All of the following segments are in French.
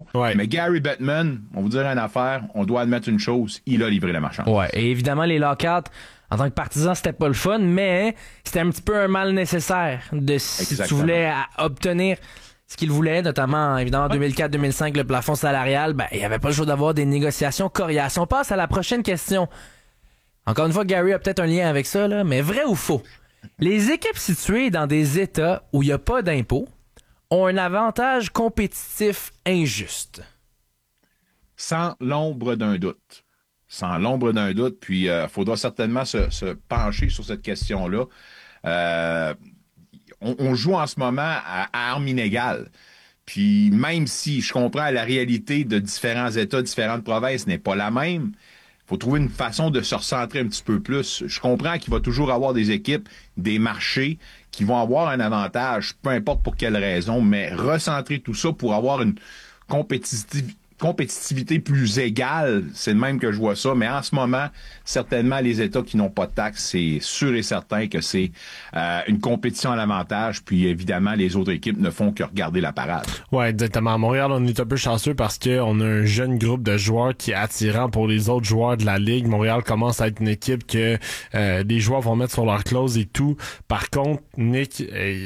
Ouais. Mais Gary Bettman, on vous dirait une affaire, on doit admettre une chose, il a livré la marchandise. Ouais, et évidemment, les lockouts, en tant que partisan, c'était pas le fun, mais c'était un petit peu un mal nécessaire de si Exactement. tu voulais obtenir ce qu'il voulait, notamment, évidemment, en 2004-2005, le plafond salarial, ben, il y avait pas le choix d'avoir des négociations coriaces. On passe à la prochaine question. Encore une fois, Gary a peut-être un lien avec ça, là, mais vrai ou faux? Les équipes situées dans des États où il n'y a pas d'impôts ont un avantage compétitif injuste. Sans l'ombre d'un doute. Sans l'ombre d'un doute, puis il faudra certainement se pencher sur cette question-là. On joue en ce moment à armes inégales. Puis même si je comprends la réalité de différents États, différentes provinces n'est pas la même, faut trouver une façon de se recentrer un petit peu plus. Je comprends qu'il va toujours avoir des équipes, des marchés qui vont avoir un avantage, peu importe pour quelle raison, mais recentrer tout ça pour avoir une compétitivité plus égale, c'est le même que je vois ça, mais en ce moment, certainement, les États qui n'ont pas de taxes, c'est sûr et certain que c'est une compétition à l'avantage, puis évidemment, les autres équipes ne font que regarder la parade. Ouais, exactement. À Montréal, on est un peu chanceux parce que on a un jeune groupe de joueurs qui est attirant pour les autres joueurs de la Ligue. Montréal commence à être une équipe que les joueurs vont mettre sur leur clause et tout. Par contre, Nick,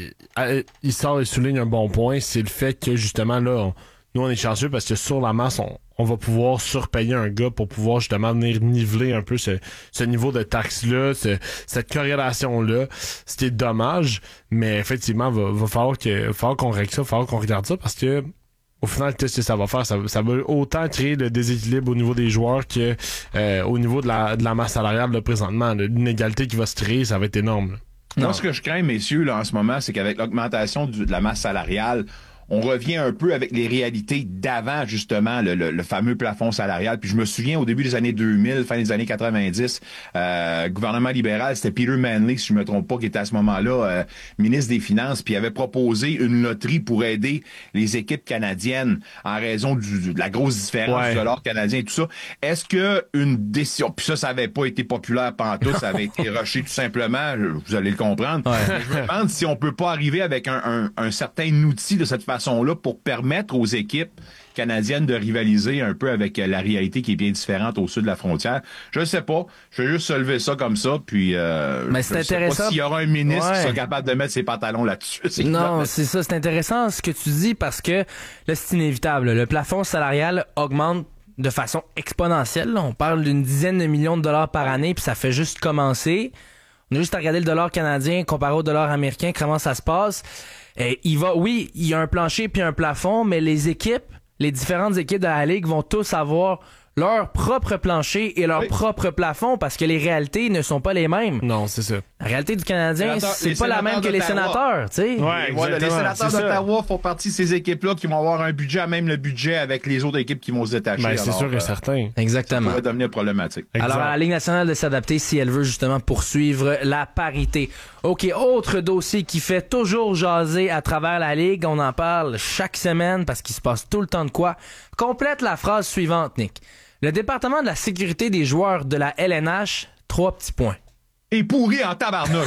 il sort et souligne un bon point, c'est le fait que, justement, là, nous, on est chanceux parce que sur la masse, on va pouvoir surpayer un gars pour pouvoir justement venir niveler un peu ce niveau de taxe-là, cette corrélation-là. C'était dommage, mais effectivement, va falloir qu'on règle ça, va falloir qu'on regarde ça parce que au final, qu'est-ce que ça va faire? Ça va autant créer le déséquilibre au niveau des joueurs que au niveau de la masse salariale là, présentement. L'inégalité qui va se créer, ça va être énorme. Là. Moi, ce que je crains, messieurs, là, en ce moment, c'est qu'avec l'augmentation de la masse salariale, on revient un peu avec les réalités d'avant, justement, le fameux plafond salarial. Puis je me souviens, au début des années 2000, fin des années 90, gouvernement libéral, c'était Peter Manley, si je me trompe pas, qui était à ce moment-là ministre des Finances, puis il avait proposé une loterie pour aider les équipes canadiennes en raison de la grosse différence du dollar canadien et tout ça. Est-ce que une décision, puis ça avait pas été populaire pantoute, ça avait été rushé tout simplement, vous allez le comprendre. Ouais. Je me demande si on peut pas arriver avec un certain outil de cette façon-là pour permettre aux équipes canadiennes de rivaliser un peu avec la réalité qui est bien différente au sud de la frontière. Je ne sais pas. Je vais juste se lever ça comme ça, puis mais c'est intéressant. Sais pas s'il y aura un ministre qui sera capable de mettre ses pantalons là-dessus. Non, c'est ça. C'est intéressant ce que tu dis parce que là, c'est inévitable. Le plafond salarial augmente de façon exponentielle. Là. On parle d'une dizaine de millions de dollars par année, puis ça fait juste commencer. On a juste à regarder le dollar canadien comparé au dollar américain, comment ça se passe. Il y a un plancher puis un plafond, mais les différentes équipes de la Ligue vont tous avoir leur propre plancher et leur propre plafond parce que les réalités ne sont pas les mêmes. Non, c'est ça. La réalité du Canadien, c'est pas la même que les sénateurs, tu sais. Ouais, voilà, les sénateurs d'Ottawa font partie de ces équipes-là qui vont avoir un budget, même le budget avec les autres équipes qui vont se détacher. Ben, c'est sûr et certain. Exactement. Ça pourrait devenir problématique. Exact. Alors, à la Ligue nationale de s'adapter si elle veut justement poursuivre la parité. OK, autre dossier qui fait toujours jaser à travers la Ligue. On en parle chaque semaine parce qu'il se passe tout le temps de quoi. Complète la phrase suivante, Nick. Le département de la sécurité des joueurs de la LNH, 3 petits points. Et pourri en tabarnouche.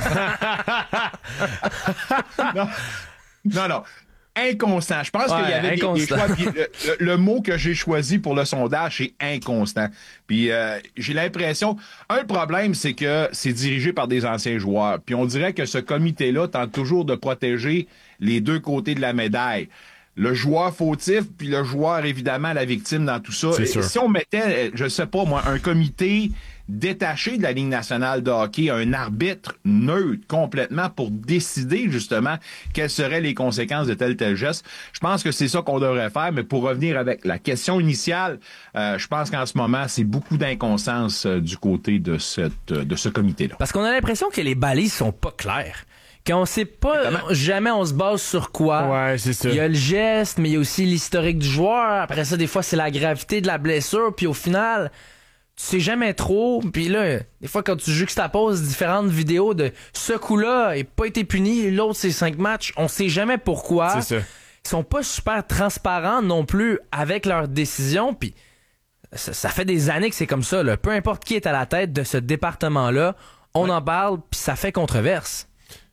Non. Inconstant. Je pense qu'il y avait des choix. Le mot que j'ai choisi pour le sondage, c'est inconstant. Puis j'ai l'impression, un problème, c'est que c'est dirigé par des anciens joueurs. Puis on dirait que ce comité-là tente toujours de protéger les deux côtés de la médaille. Le joueur fautif, puis le joueur, évidemment, la victime dans tout ça. Si on mettait, je sais pas moi, un comité détaché de la Ligue nationale de hockey, un arbitre neutre complètement pour décider justement quelles seraient les conséquences de tel geste, je pense que c'est ça qu'on devrait faire. Mais pour revenir avec la question initiale, je pense qu'en ce moment, c'est beaucoup d'inconstance du côté de ce comité-là. Parce qu'on a l'impression que les balises sont pas claires. Qu'on sait pas, jamais on se base sur quoi. Ouais, c'est ça. Il y a le geste, mais il y a aussi l'historique du joueur. Après ça, des fois, c'est la gravité de la blessure. Puis au final, tu sais jamais trop. Puis là, des fois, quand tu juxtaposes différentes vidéos de ce coup-là, il n'a pas été puni, l'autre, c'est 5 matchs, on sait jamais pourquoi. C'est ça. Ils sont pas super transparents non plus avec leurs décisions. Puis ça fait des années que c'est comme ça. Là. Peu importe qui est à la tête de ce département-là, on en parle, puis ça fait controverse.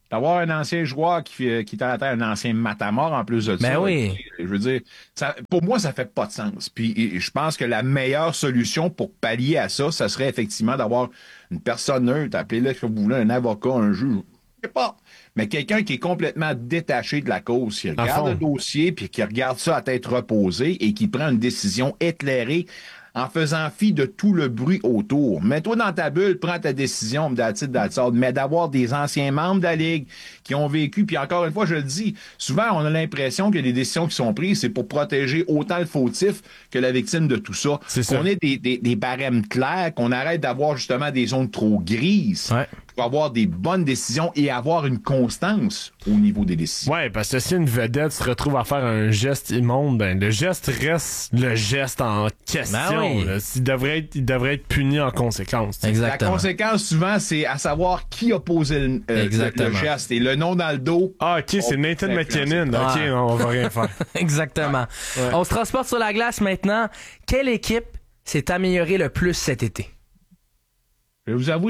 D'avoir un ancien joueur qui est à la tête, un ancien matamor en plus de ça. Ben oui. Je veux dire, pour moi, ça fait pas de sens. Puis je pense que la meilleure solution pour pallier à ça, ça serait effectivement d'avoir une personne neutre, appelez-le comme vous voulez, un avocat, un juge, je sais pas. Mais quelqu'un qui est complètement détaché de la cause, qui regarde le dossier, puis qui regarde ça à tête reposée et qui prend une décision éclairée en faisant fi de tout le bruit autour. Mets-toi dans ta bulle, prends ta décision, mais d'avoir des anciens membres de la Ligue qui ont vécu, puis encore une fois, je le dis, souvent on a l'impression que les décisions qui sont prises, c'est pour protéger autant le fautif que la victime de tout ça. Qu'on ait des barèmes clairs, qu'on arrête d'avoir justement des zones trop grises. Ouais. Pour avoir des bonnes décisions et avoir une constance au niveau des décisions. Ouais, parce que si une vedette se retrouve à faire un geste immonde, ben le geste reste le geste en question. Ben oui. Il devrait être puni en conséquence. Exactement. La conséquence, souvent, c'est à savoir qui a posé le geste. Et le nom dans le dos. Ah, OK, c'est Nathan McKinnon. OK, non, on va rien faire. Exactement. Ouais. On se transporte sur la glace maintenant. Quelle équipe s'est améliorée le plus cet été? Je vais vous avouer,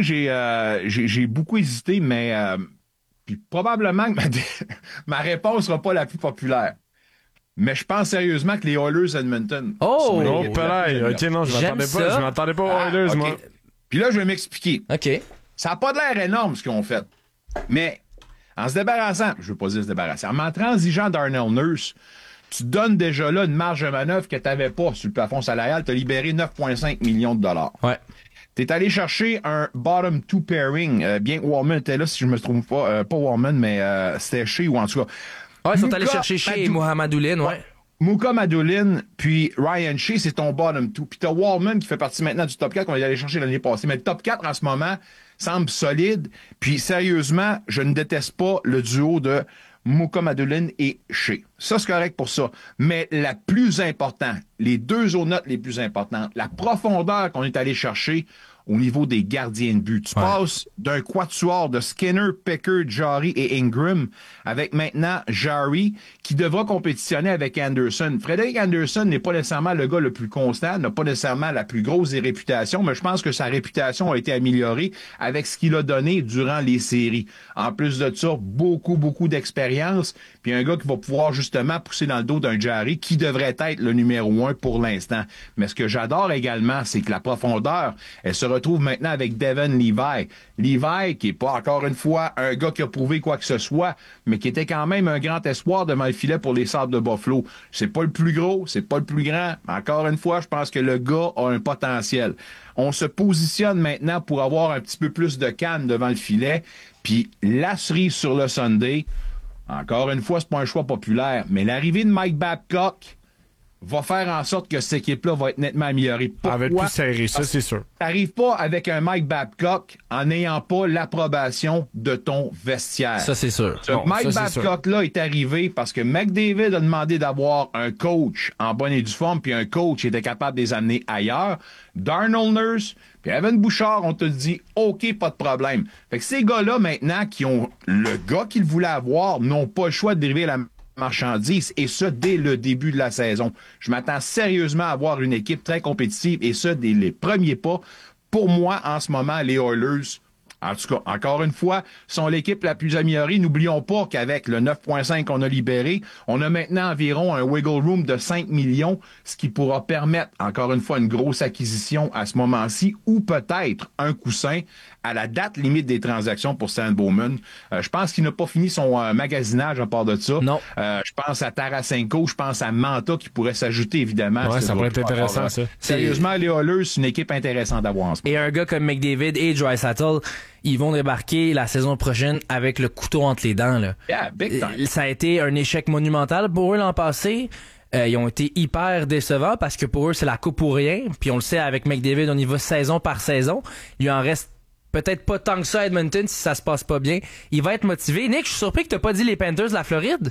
j'ai beaucoup hésité, mais puis probablement que ma réponse sera pas la plus populaire. Mais je pense sérieusement que les Oilers Edmonton. Oh! Non, OK, non, je m'attendais pas aux Oilers, okay. moi. Puis là, je vais m'expliquer. OK. Ça n'a pas l'air énorme, ce qu'ils ont fait. Mais en se débarrassant, je veux pas dire se débarrasser, en transigeant Darnell Nurse, tu donnes déjà là une marge de manœuvre que tu n'avais pas sur le plafond salarial. Tu as libéré 9,5 millions de dollars. Ouais. T'es allé chercher un bottom two pairing, bien que Warman était là, si je me trompe pas Warman, mais c'était chez ou en tout cas. Ouais, ils sont allés chercher chez Mohamedoulin, ouais. Mouka Madoulin, puis Ryan Shea, c'est ton bottom two. Puis t'as Warman qui fait partie maintenant du top 4 qu'on est allé chercher l'année passée. Mais le top 4 en ce moment semble solide. Puis sérieusement, je ne déteste pas le duo de Mouka Madoulin et Shea. Ça, c'est correct pour ça. Mais la plus importante, les deux autres notes les plus importantes, la profondeur qu'on est allé chercher au niveau des gardiens de but. Tu passes d'un quatuor de Skinner, Pickard, Jarry et Ingram avec maintenant Jarry qui devra compétitionner avec Anderson. Frédéric Anderson n'est pas nécessairement le gars le plus constant, n'a pas nécessairement la plus grosse des réputations, mais je pense que sa réputation a été améliorée avec ce qu'il a donné durant les séries. En plus de ça, beaucoup d'expérience, puis un gars qui va pouvoir justement pousser dans le dos d'un Jarry qui devrait être le numéro 1 pour l'instant. Mais ce que j'adore également, c'est que la profondeur, elle se retrouve maintenant avec Devon Levi. Levi, qui est pas encore une fois un gars qui a prouvé quoi que ce soit, mais qui était quand même un grand espoir devant le filet pour les Sabres de Buffalo. C'est pas le plus gros, c'est pas le plus grand. Encore une fois, je pense que le gars a un potentiel. On se positionne maintenant pour avoir un petit peu plus de canne devant le filet. Puis la cerise sur le Sunday, encore une fois, c'est pas un choix populaire, mais l'arrivée de Mike Babcock va faire en sorte que cette équipe-là va être nettement améliorée. Pourquoi? Elle va être plus serrée, ça, c'est sûr. T'arrives pas avec un Mike Babcock en n'ayant pas l'approbation de ton vestiaire. Ça, c'est sûr. Mike Babcock-là est arrivé parce que McDavid a demandé d'avoir un coach en bonne et due forme, puis un coach qui était capable de les amener ailleurs. Darnell Nurse, puis Evan Bouchard, on te dit, OK, pas de problème. Fait que ces gars-là, maintenant, qui ont le gars qu'ils voulaient avoir, n'ont pas le choix de dériver la marchandise, et ça dès le début de la saison. Je m'attends sérieusement à avoir une équipe très compétitive, et ça dès les premiers pas. Pour moi, en ce moment, les Oilers, en tout cas, encore une fois, sont l'équipe la plus améliorée. N'oublions pas qu'avec le 9,5 qu'on a libéré, on a maintenant environ un wiggle room de 5 millions, ce qui pourra permettre, encore une fois, une grosse acquisition à ce moment-ci, ou peut-être un coussin à la date limite des transactions pour Stan Bowman. Je pense qu'il n'a pas fini son magasinage à part de ça. Non. Je pense à Tarasenko, je pense à Manta qui pourrait s'ajouter évidemment. Ouais, ça pourrait être intéressant, ça. Sérieusement, les Oilers, c'est une équipe intéressante à voir en ce moment. Et un gars comme McDavid et Draisaitl, ils vont débarquer la saison prochaine avec le couteau entre les dents, là. Yeah, big time. Ça a été un échec monumental pour eux l'an passé. Ils ont été hyper décevants parce que pour eux, c'est la coupe pour rien. Puis on le sait avec McDavid, on y va saison par saison. Il en reste peut-être pas tant que ça à Edmonton si ça se passe pas bien. Il va être motivé. Nick, je suis surpris que t'as pas dit les Panthers de la Floride.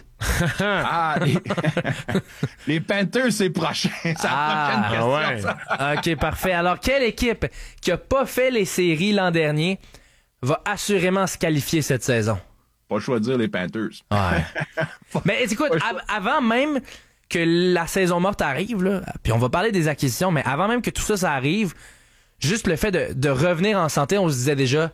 Les Panthers, c'est prochain. C'est la prochaine question. Ça. OK, parfait. Alors, quelle équipe qui a pas fait les séries l'an dernier va assurément se qualifier cette saison? Pas le choix de dire les Panthers. Ouais. Mais écoute, avant même que la saison morte arrive, là, puis on va parler des acquisitions, mais avant même que tout ça arrive, juste le fait de revenir en santé, on se disait déjà,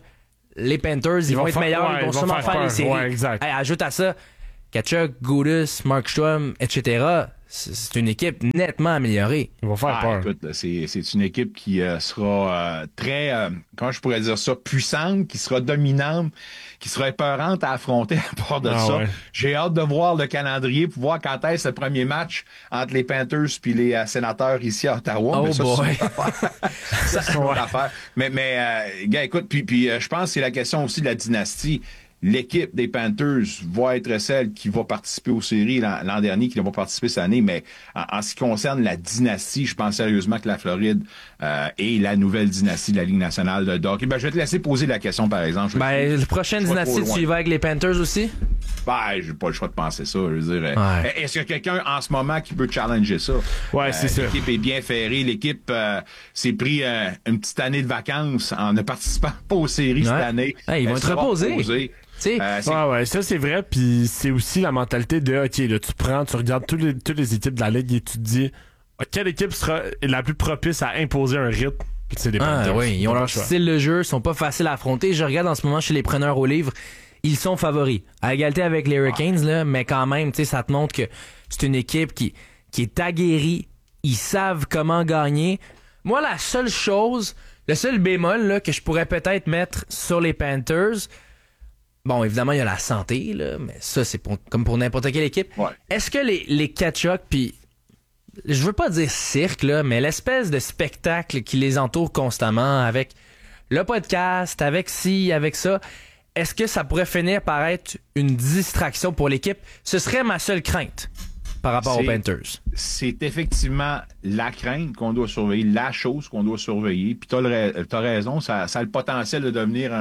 les Panthers, ils vont être meilleurs, ils vont sûrement faire les séries. Ouais, exact. Hey, ajoute à ça Tkachuk, Gudis, Markstrom, etc. C'est une équipe nettement améliorée. Ils vont faire peur. Écoute, là, c'est une équipe qui sera très, comment je pourrais dire ça, puissante, qui sera dominante, qui sera épeurante à affronter à part de ça. Ouais. J'ai hâte de voir le calendrier pour voir quand est-ce le premier match entre les Panthers puis les Sénateurs ici à Ottawa. Oh mais ça, boy! c'est une autre affaire. Mais gars, écoute, puis je pense que c'est la question aussi de la dynastie. L'équipe des Panthers va être celle qui va participer aux séries l'an dernier, qui va participer cette année, mais en ce qui concerne la dynastie, je pense sérieusement que la Floride est la nouvelle dynastie de la Ligue nationale de hockey. Ben, je vais te laisser poser la question, par exemple. La prochaine dynastie, tu y vas avec les Panthers aussi? Ben, j'ai pas le choix de penser ça. Je veux dire, Ouais. est-ce qu'il y a quelqu'un en ce moment qui peut challenger ça? Ouais, c'est ça. L'équipe est bien ferrée. L'équipe s'est pris une petite année de vacances en ne participant pas aux séries cette année. Hey, ils vont être reposés. Ouais, ça c'est vrai, puis c'est aussi la mentalité de OK, là tu regardes toutes les équipes de la ligue et tu te dis quelle équipe sera la plus propice à imposer un rythme. Puis c'est des Panthers. Oui, ils ont leur style de jeu, sont pas faciles à affronter. Je regarde en ce moment chez les preneurs au livre, ils sont favoris. À égalité avec les Hurricanes, là, mais quand même, tu sais, ça te montre que c'est une équipe qui est aguerrie, ils savent comment gagner. Moi, la seule chose, le seul bémol là, que je pourrais peut-être mettre sur les Panthers. Bon, évidemment, il y a la santé, là, mais ça, c'est comme pour n'importe quelle équipe. Ouais. Est-ce que les Tkachuk, puis je veux pas dire cirque, là, mais l'espèce de spectacle qui les entoure constamment avec le podcast, avec ci, avec ça, est-ce que ça pourrait finir par être une distraction pour l'équipe? Ce serait ma seule crainte par rapport aux Panthers. C'est effectivement la crainte qu'on doit surveiller, la chose qu'on doit surveiller. Puis t'as raison, ça a le potentiel de devenir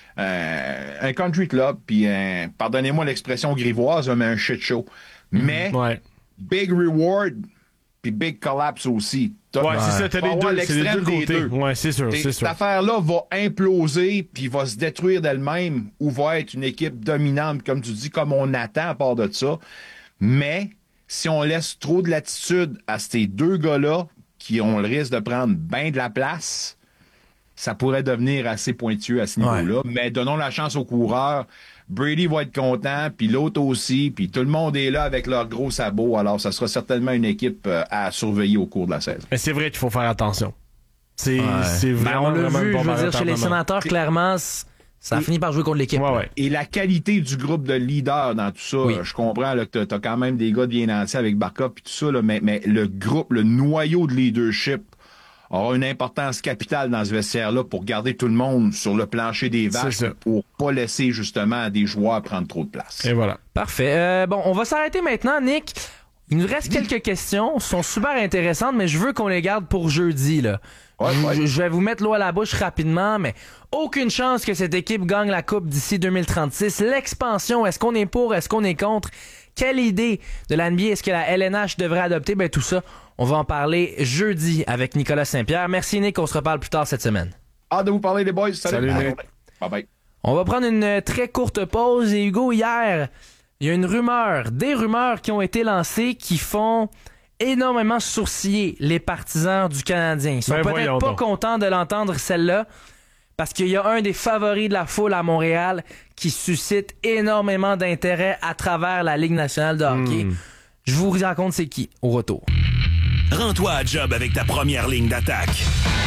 un country club, puis pardonnez-moi l'expression grivoise, mais un shit show. Mais big reward, puis big collapse aussi. C'est ça, t'as les deux côtés. Ouais, c'est sûr. Cette affaire-là va imploser, puis va se détruire d'elle-même, ou va être une équipe dominante, comme tu dis, comme on attend à part de ça. Mais si on laisse trop de latitude à ces deux gars-là, qui ont le risque de prendre bien de la place, ça pourrait devenir assez pointueux à ce niveau-là. Mais donnons la chance aux coureurs. Brady va être content, puis l'autre aussi, puis tout le monde est là avec leurs gros sabots. Alors, ça sera certainement une équipe à surveiller au cours de la saison. Mais c'est vrai qu'il faut faire attention. C'est vraiment, on l'a vraiment vu, bon je veux dire, chez les Sénateurs, clairement, ça a fini par jouer contre l'équipe. Ouais. Et la qualité du groupe de leaders dans tout ça, je comprends là, que t'as quand même des gars bien entiers avec Barkov et tout ça, là, mais le groupe, le noyau de leadership aura une importance capitale dans ce vestiaire-là pour garder tout le monde sur le plancher des vaches pour pas laisser justement des joueurs prendre trop de place. Et voilà. Parfait. Bon, on va s'arrêter maintenant, Nick. Il nous reste quelques questions. Elles sont super intéressantes, mais je veux qu'on les garde pour jeudi, là. Je vais vous mettre l'eau à la bouche rapidement, mais aucune chance que cette équipe gagne la Coupe d'ici 2036. L'expansion, est-ce qu'on est pour, est-ce qu'on est contre? Quelle idée de la NBA est-ce que la LNH devrait adopter? Ben tout ça, on va en parler jeudi avec Nicolas Saint-Pierre. Merci Nick, on se reparle plus tard cette semaine. Hâte de vous parler les boys. Salut Nick. Bye bye. On va prendre une très courte pause et Hugo, hier, il y a des rumeurs qui ont été lancées qui font énormément sourciller les partisans du Canadien. Ils sont peut-être pas contents de l'entendre celle-là parce qu'il y a un des favoris de la foule à Montréal qui suscite énormément d'intérêt à travers la Ligue nationale de hockey. Je vous raconte c'est qui au retour. Rends-toi à job avec ta première ligne d'attaque.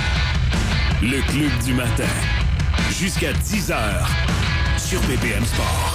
Le Club du matin. Jusqu'à 10h sur BPM Sport.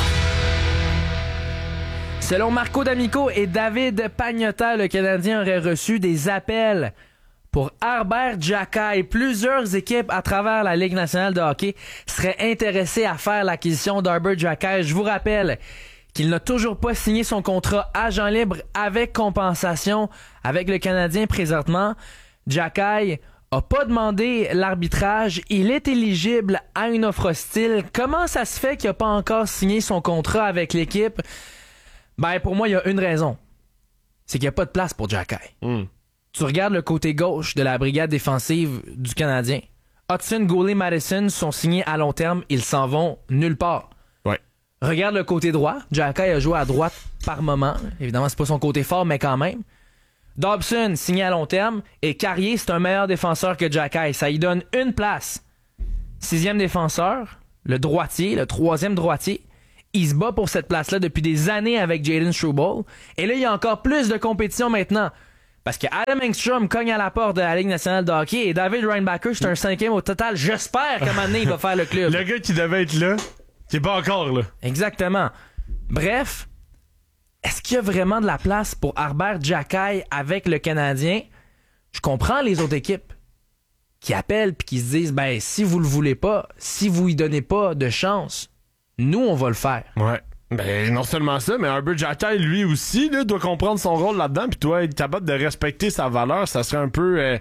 Selon Marco D'Amico et David Pagnotta, le Canadien aurait reçu des appels pour Herbert Giacai. Plusieurs équipes à travers la Ligue nationale de hockey seraient intéressées à faire l'acquisition d'Herbert Giacai. Je vous rappelle qu'il n'a toujours pas signé son contrat agent libre avec compensation avec le Canadien présentement. Giacai a pas demandé l'arbitrage. Il est éligible à une offre hostile. Comment ça se fait qu'il n'a pas encore signé son contrat avec l'équipe? Ben, pour moi, il y a une raison. C'est qu'il n'y a pas de place pour Giacai. Tu regardes le côté gauche de la brigade défensive du Canadien. Hudson, Goulet, Madison sont signés à long terme. Ils s'en vont nulle part. Ouais. Regarde le côté droit. Giacai a joué à droite par moment. Évidemment, c'est pas son côté fort, mais quand même. Dobson, signé à long terme. Et Carrier, c'est un meilleur défenseur que Giacai. Ça y donne une place. 6e défenseur. le droitier, le troisième droitier. Il se bat pour cette place-là depuis des années avec Jaden Struble. Et là, il y a encore plus de compétition maintenant. Parce que Adam Engstrom cogne à la porte de la Ligue nationale de hockey et David Reinbacher, c'est un 5e au total. J'espère qu'à un moment donné, il va faire le club. Le gars qui devait être là, qui est pas encore là. Exactement. Bref, est-ce qu'il y a vraiment de la place pour Arber Xhekaj avec le Canadien? Je comprends les autres équipes qui appellent puis qui se disent, ben, si vous le voulez pas, si vous lui donnez pas de chance, nous, on va le faire. Ouais. Ben, non seulement ça, mais Arber Xhekaj, lui aussi, là, doit comprendre son rôle là-dedans, puis doit être capable de respecter sa valeur. Ça serait un peu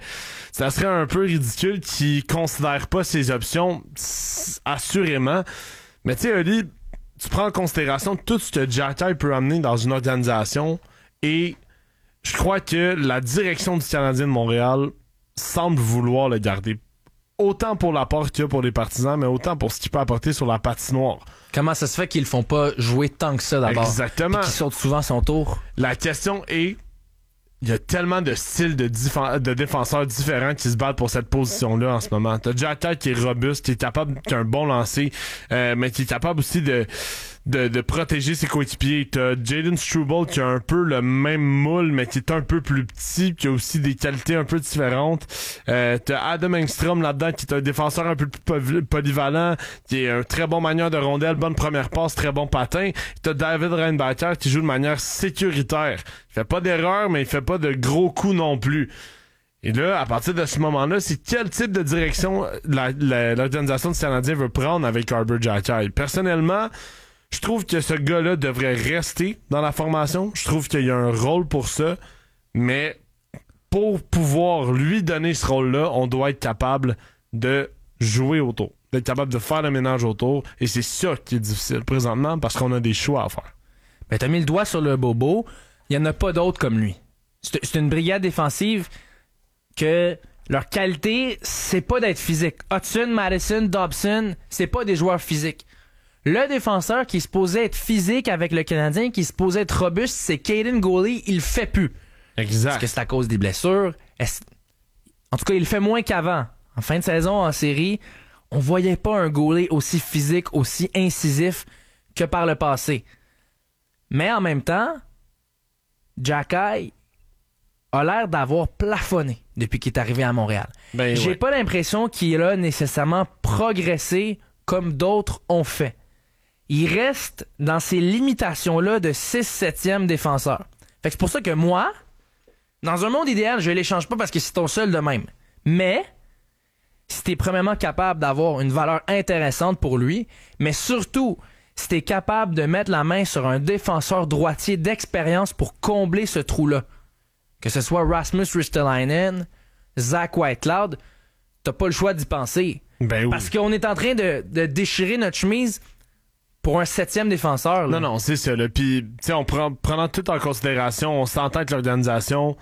ridicule qu'il considère pas ses options, assurément. Mais tu sais, Oli, tu prends en considération tout ce que Xhekaj peut amener dans une organisation, et je crois que la direction du Canadien de Montréal semble vouloir le garder. Autant pour l'apport qu'il y a pour les partisans, mais autant pour ce qu'il peut apporter sur la patinoire. Comment ça se fait qu'ils le font pas jouer tant que ça d'abord? Exactement. Qu'ils sautent souvent son tour. La question est, il y a tellement de styles de défenseurs différents qui se battent pour cette position-là en ce moment. T'as Xhekaj qui est robuste, qui est capable, qui a un bon lancer, mais qui est capable aussi de protéger ses coéquipiers. T'as Jaden Struble qui a un peu le même moule, mais qui est un peu plus petit, qui a aussi des qualités un peu différentes. T'as Adam Engstrom là-dedans, qui est un défenseur un peu plus polyvalent, qui est un très bon manieur de rondelle, bonne première passe, très bon patin. T'as David Reinbacher qui joue de manière sécuritaire. Il fait pas d'erreur, mais il fait pas de gros coups non plus. Et là, à partir de ce moment-là, c'est quel type de direction l'organisation du Canadien veut prendre avec Arber Xhekaj. Personnellement, je trouve que ce gars-là devrait rester dans la formation. Je trouve qu'il y a un rôle pour ça. Mais pour pouvoir lui donner ce rôle-là, on doit être capable de jouer autour. D'être capable de faire le ménage autour. Et c'est ça qui est difficile présentement parce qu'on a des choix à faire. Ben, t'as mis le doigt sur le bobo. Il y en a pas d'autres comme lui. C'est une brigade défensive que leur qualité, c'est pas d'être physique. Hudson, Madison, Dobson, c'est pas des joueurs physiques. Le défenseur qui est supposé être physique avec le Canadien, qui est supposé être robuste, c'est Caden Gooley. Il le fait plus. Exact. Est-ce que c'est à cause des blessures? En tout cas, il le fait moins qu'avant. En fin de saison, en série, on voyait pas un Gooley aussi physique, aussi incisif que par le passé. Mais en même temps, Xhekaj a l'air d'avoir plafonné depuis qu'il est arrivé à Montréal. Ben, J'ai ouais. pas l'impression qu'il a nécessairement progressé comme d'autres ont fait. Il reste dans ces limitations-là de 6-7e défenseur. Fait que c'est pour ça que moi, dans un monde idéal, je l'échange pas parce que c'est ton seul de même. Mais, si t'es premièrement capable d'avoir une valeur intéressante pour lui, mais surtout, si t'es capable de mettre la main sur un défenseur droitier d'expérience pour combler ce trou-là, que ce soit Rasmus Ristolainen, Zach Whitecloud, t'as pas le choix d'y penser. Ben oui. Parce qu'on est en train de déchirer notre chemise pour un 7e défenseur. Là. Non, c'est ça. Puis, tu sais, prenant tout en considération, on s'entend que l'organisation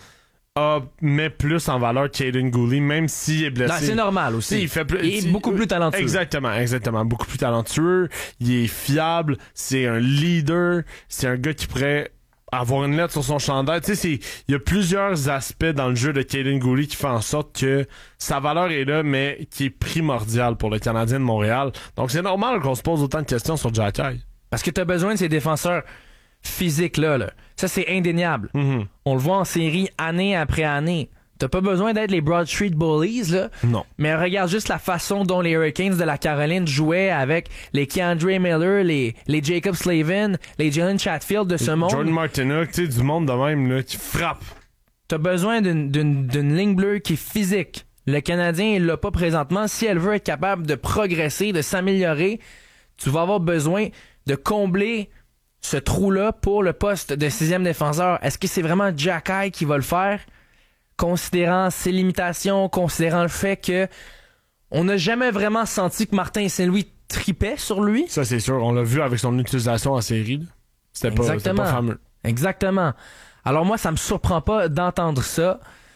met plus en valeur Caden Gooley, même s'il est blessé. Non, c'est normal aussi. Il est beaucoup plus talentueux. Exactement. Beaucoup plus talentueux. Il est fiable. C'est un leader. C'est un gars qui pourrait avoir une lettre sur son chandail. Tu sais, il y a plusieurs aspects dans le jeu de Caden Gooley qui font en sorte que sa valeur est là, mais qui est primordiale pour le Canadien de Montréal. Donc, c'est normal qu'on se pose autant de questions sur Xhekaj. Parce que t'as besoin de ces défenseurs physiques-là. Là. Ça, c'est indéniable. Mm-hmm. On le voit en série année après année. T'as pas besoin d'être les Broad Street Bullies, là. Non. Mais regarde juste la façon dont les Hurricanes de la Caroline jouaient avec les Keandre Miller, les Jacob Slavin, les Jalen Chatfield de ce monde. Jordan Martinook, tu sais, du monde de même, là, qui frappe. T'as besoin d'une ligne bleue qui est physique. Le Canadien, il l'a pas présentement. Si elle veut être capable de progresser, de s'améliorer, tu vas avoir besoin de combler ce trou-là pour le poste de 6e défenseur. Est-ce que c'est vraiment Xhekaj qui va le faire? Considérant ses limitations, considérant le fait que on n'a jamais vraiment senti que Martin Saint-Louis tripait sur lui. Ça, c'est sûr. On l'a vu avec son utilisation en série. Là. C'était pas fameux. Exactement. Alors moi, ça me surprend pas d'entendre ça.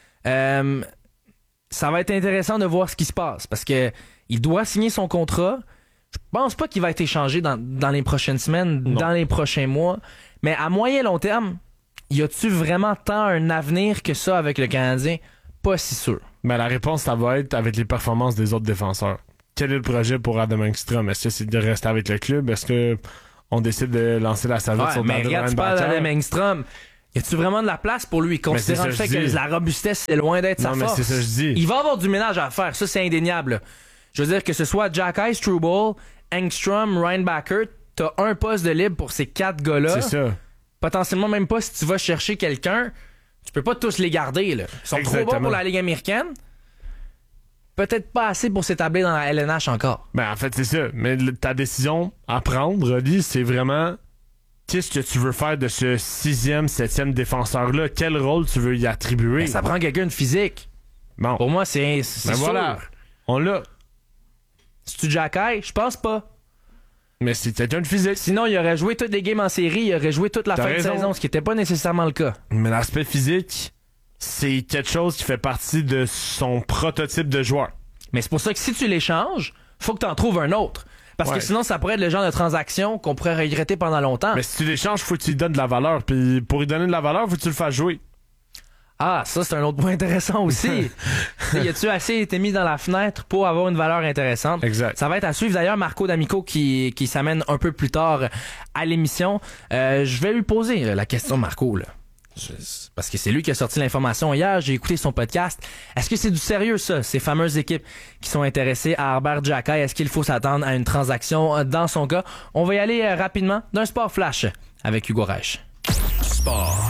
Ça va être intéressant de voir ce qui se passe parce que il doit signer son contrat. Je pense pas qu'il va être échangé dans les prochaines semaines, dans les prochains mois. Mais à moyen long terme, y a-tu vraiment tant un avenir que ça avec le Canadien? Pas si sûr. Mais la réponse, ça va être avec les performances des autres défenseurs. quel est le projet pour Adam Engstrom? Est-ce que c'est de rester avec le club? Est-ce que on décide de lancer la savate sur mais regarde, tu parles d'Adam Engstrom. Y a-tu vraiment de la place pour lui, considérant le fait que la robustesse c'est loin d'être sa force? Non, mais c'est ça que je dis. Il va avoir du ménage à faire, ça c'est indéniable. Je veux dire que ce soit Jacky, Struble, Engstrom, Reinbacher, t'as un poste de libre pour ces 4 gars-là. C'est ça. Potentiellement même pas si tu vas chercher quelqu'un, tu peux pas tous les garder. Là. Ils sont trop bons pour la Ligue américaine. Peut-être pas assez pour s'établir dans la LNH encore. Ben, en fait, c'est ça. Mais ta décision à prendre, Rolly, c'est vraiment qu'est-ce que tu veux faire de ce 6e, 7e défenseur-là? Quel rôle tu veux y attribuer? Ben, ça prend quelqu'un de physique. Bon. Pour moi, c'est sûr. Voilà. On l'a. C'est-tu Jacky? Je pense pas. Mais c'est quelqu'un de physique. Sinon, il aurait joué toutes les games en série, il aurait joué toute la fin de saison, ce qui était pas nécessairement le cas. Mais l'aspect physique, c'est quelque chose qui fait partie de son prototype de joueur. Mais c'est pour ça que si tu l'échanges, faut que tu en trouves un autre. Parce que sinon, ça pourrait être le genre de transaction qu'on pourrait regretter pendant longtemps. Mais si tu l'échanges, faut que tu lui donnes de la valeur. Puis pour lui donner de la valeur, faut que tu le fasses jouer. Ah, ça, c'est un autre point intéressant aussi. Y a-tu assez été mis dans la fenêtre pour avoir une valeur intéressante? Exact. Ça va être à suivre. D'ailleurs, Marco D'Amico qui s'amène un peu plus tard à l'émission. Je vais lui poser la question, Marco, là. Parce que c'est lui qui a sorti l'information hier. J'ai écouté son podcast. Est-ce que c'est du sérieux, ça, ces fameuses équipes qui sont intéressées à Herbert Jacky? Est-ce qu'il faut s'attendre à une transaction dans son cas? On va y aller rapidement d'un sport flash avec Hugo Reich. Sport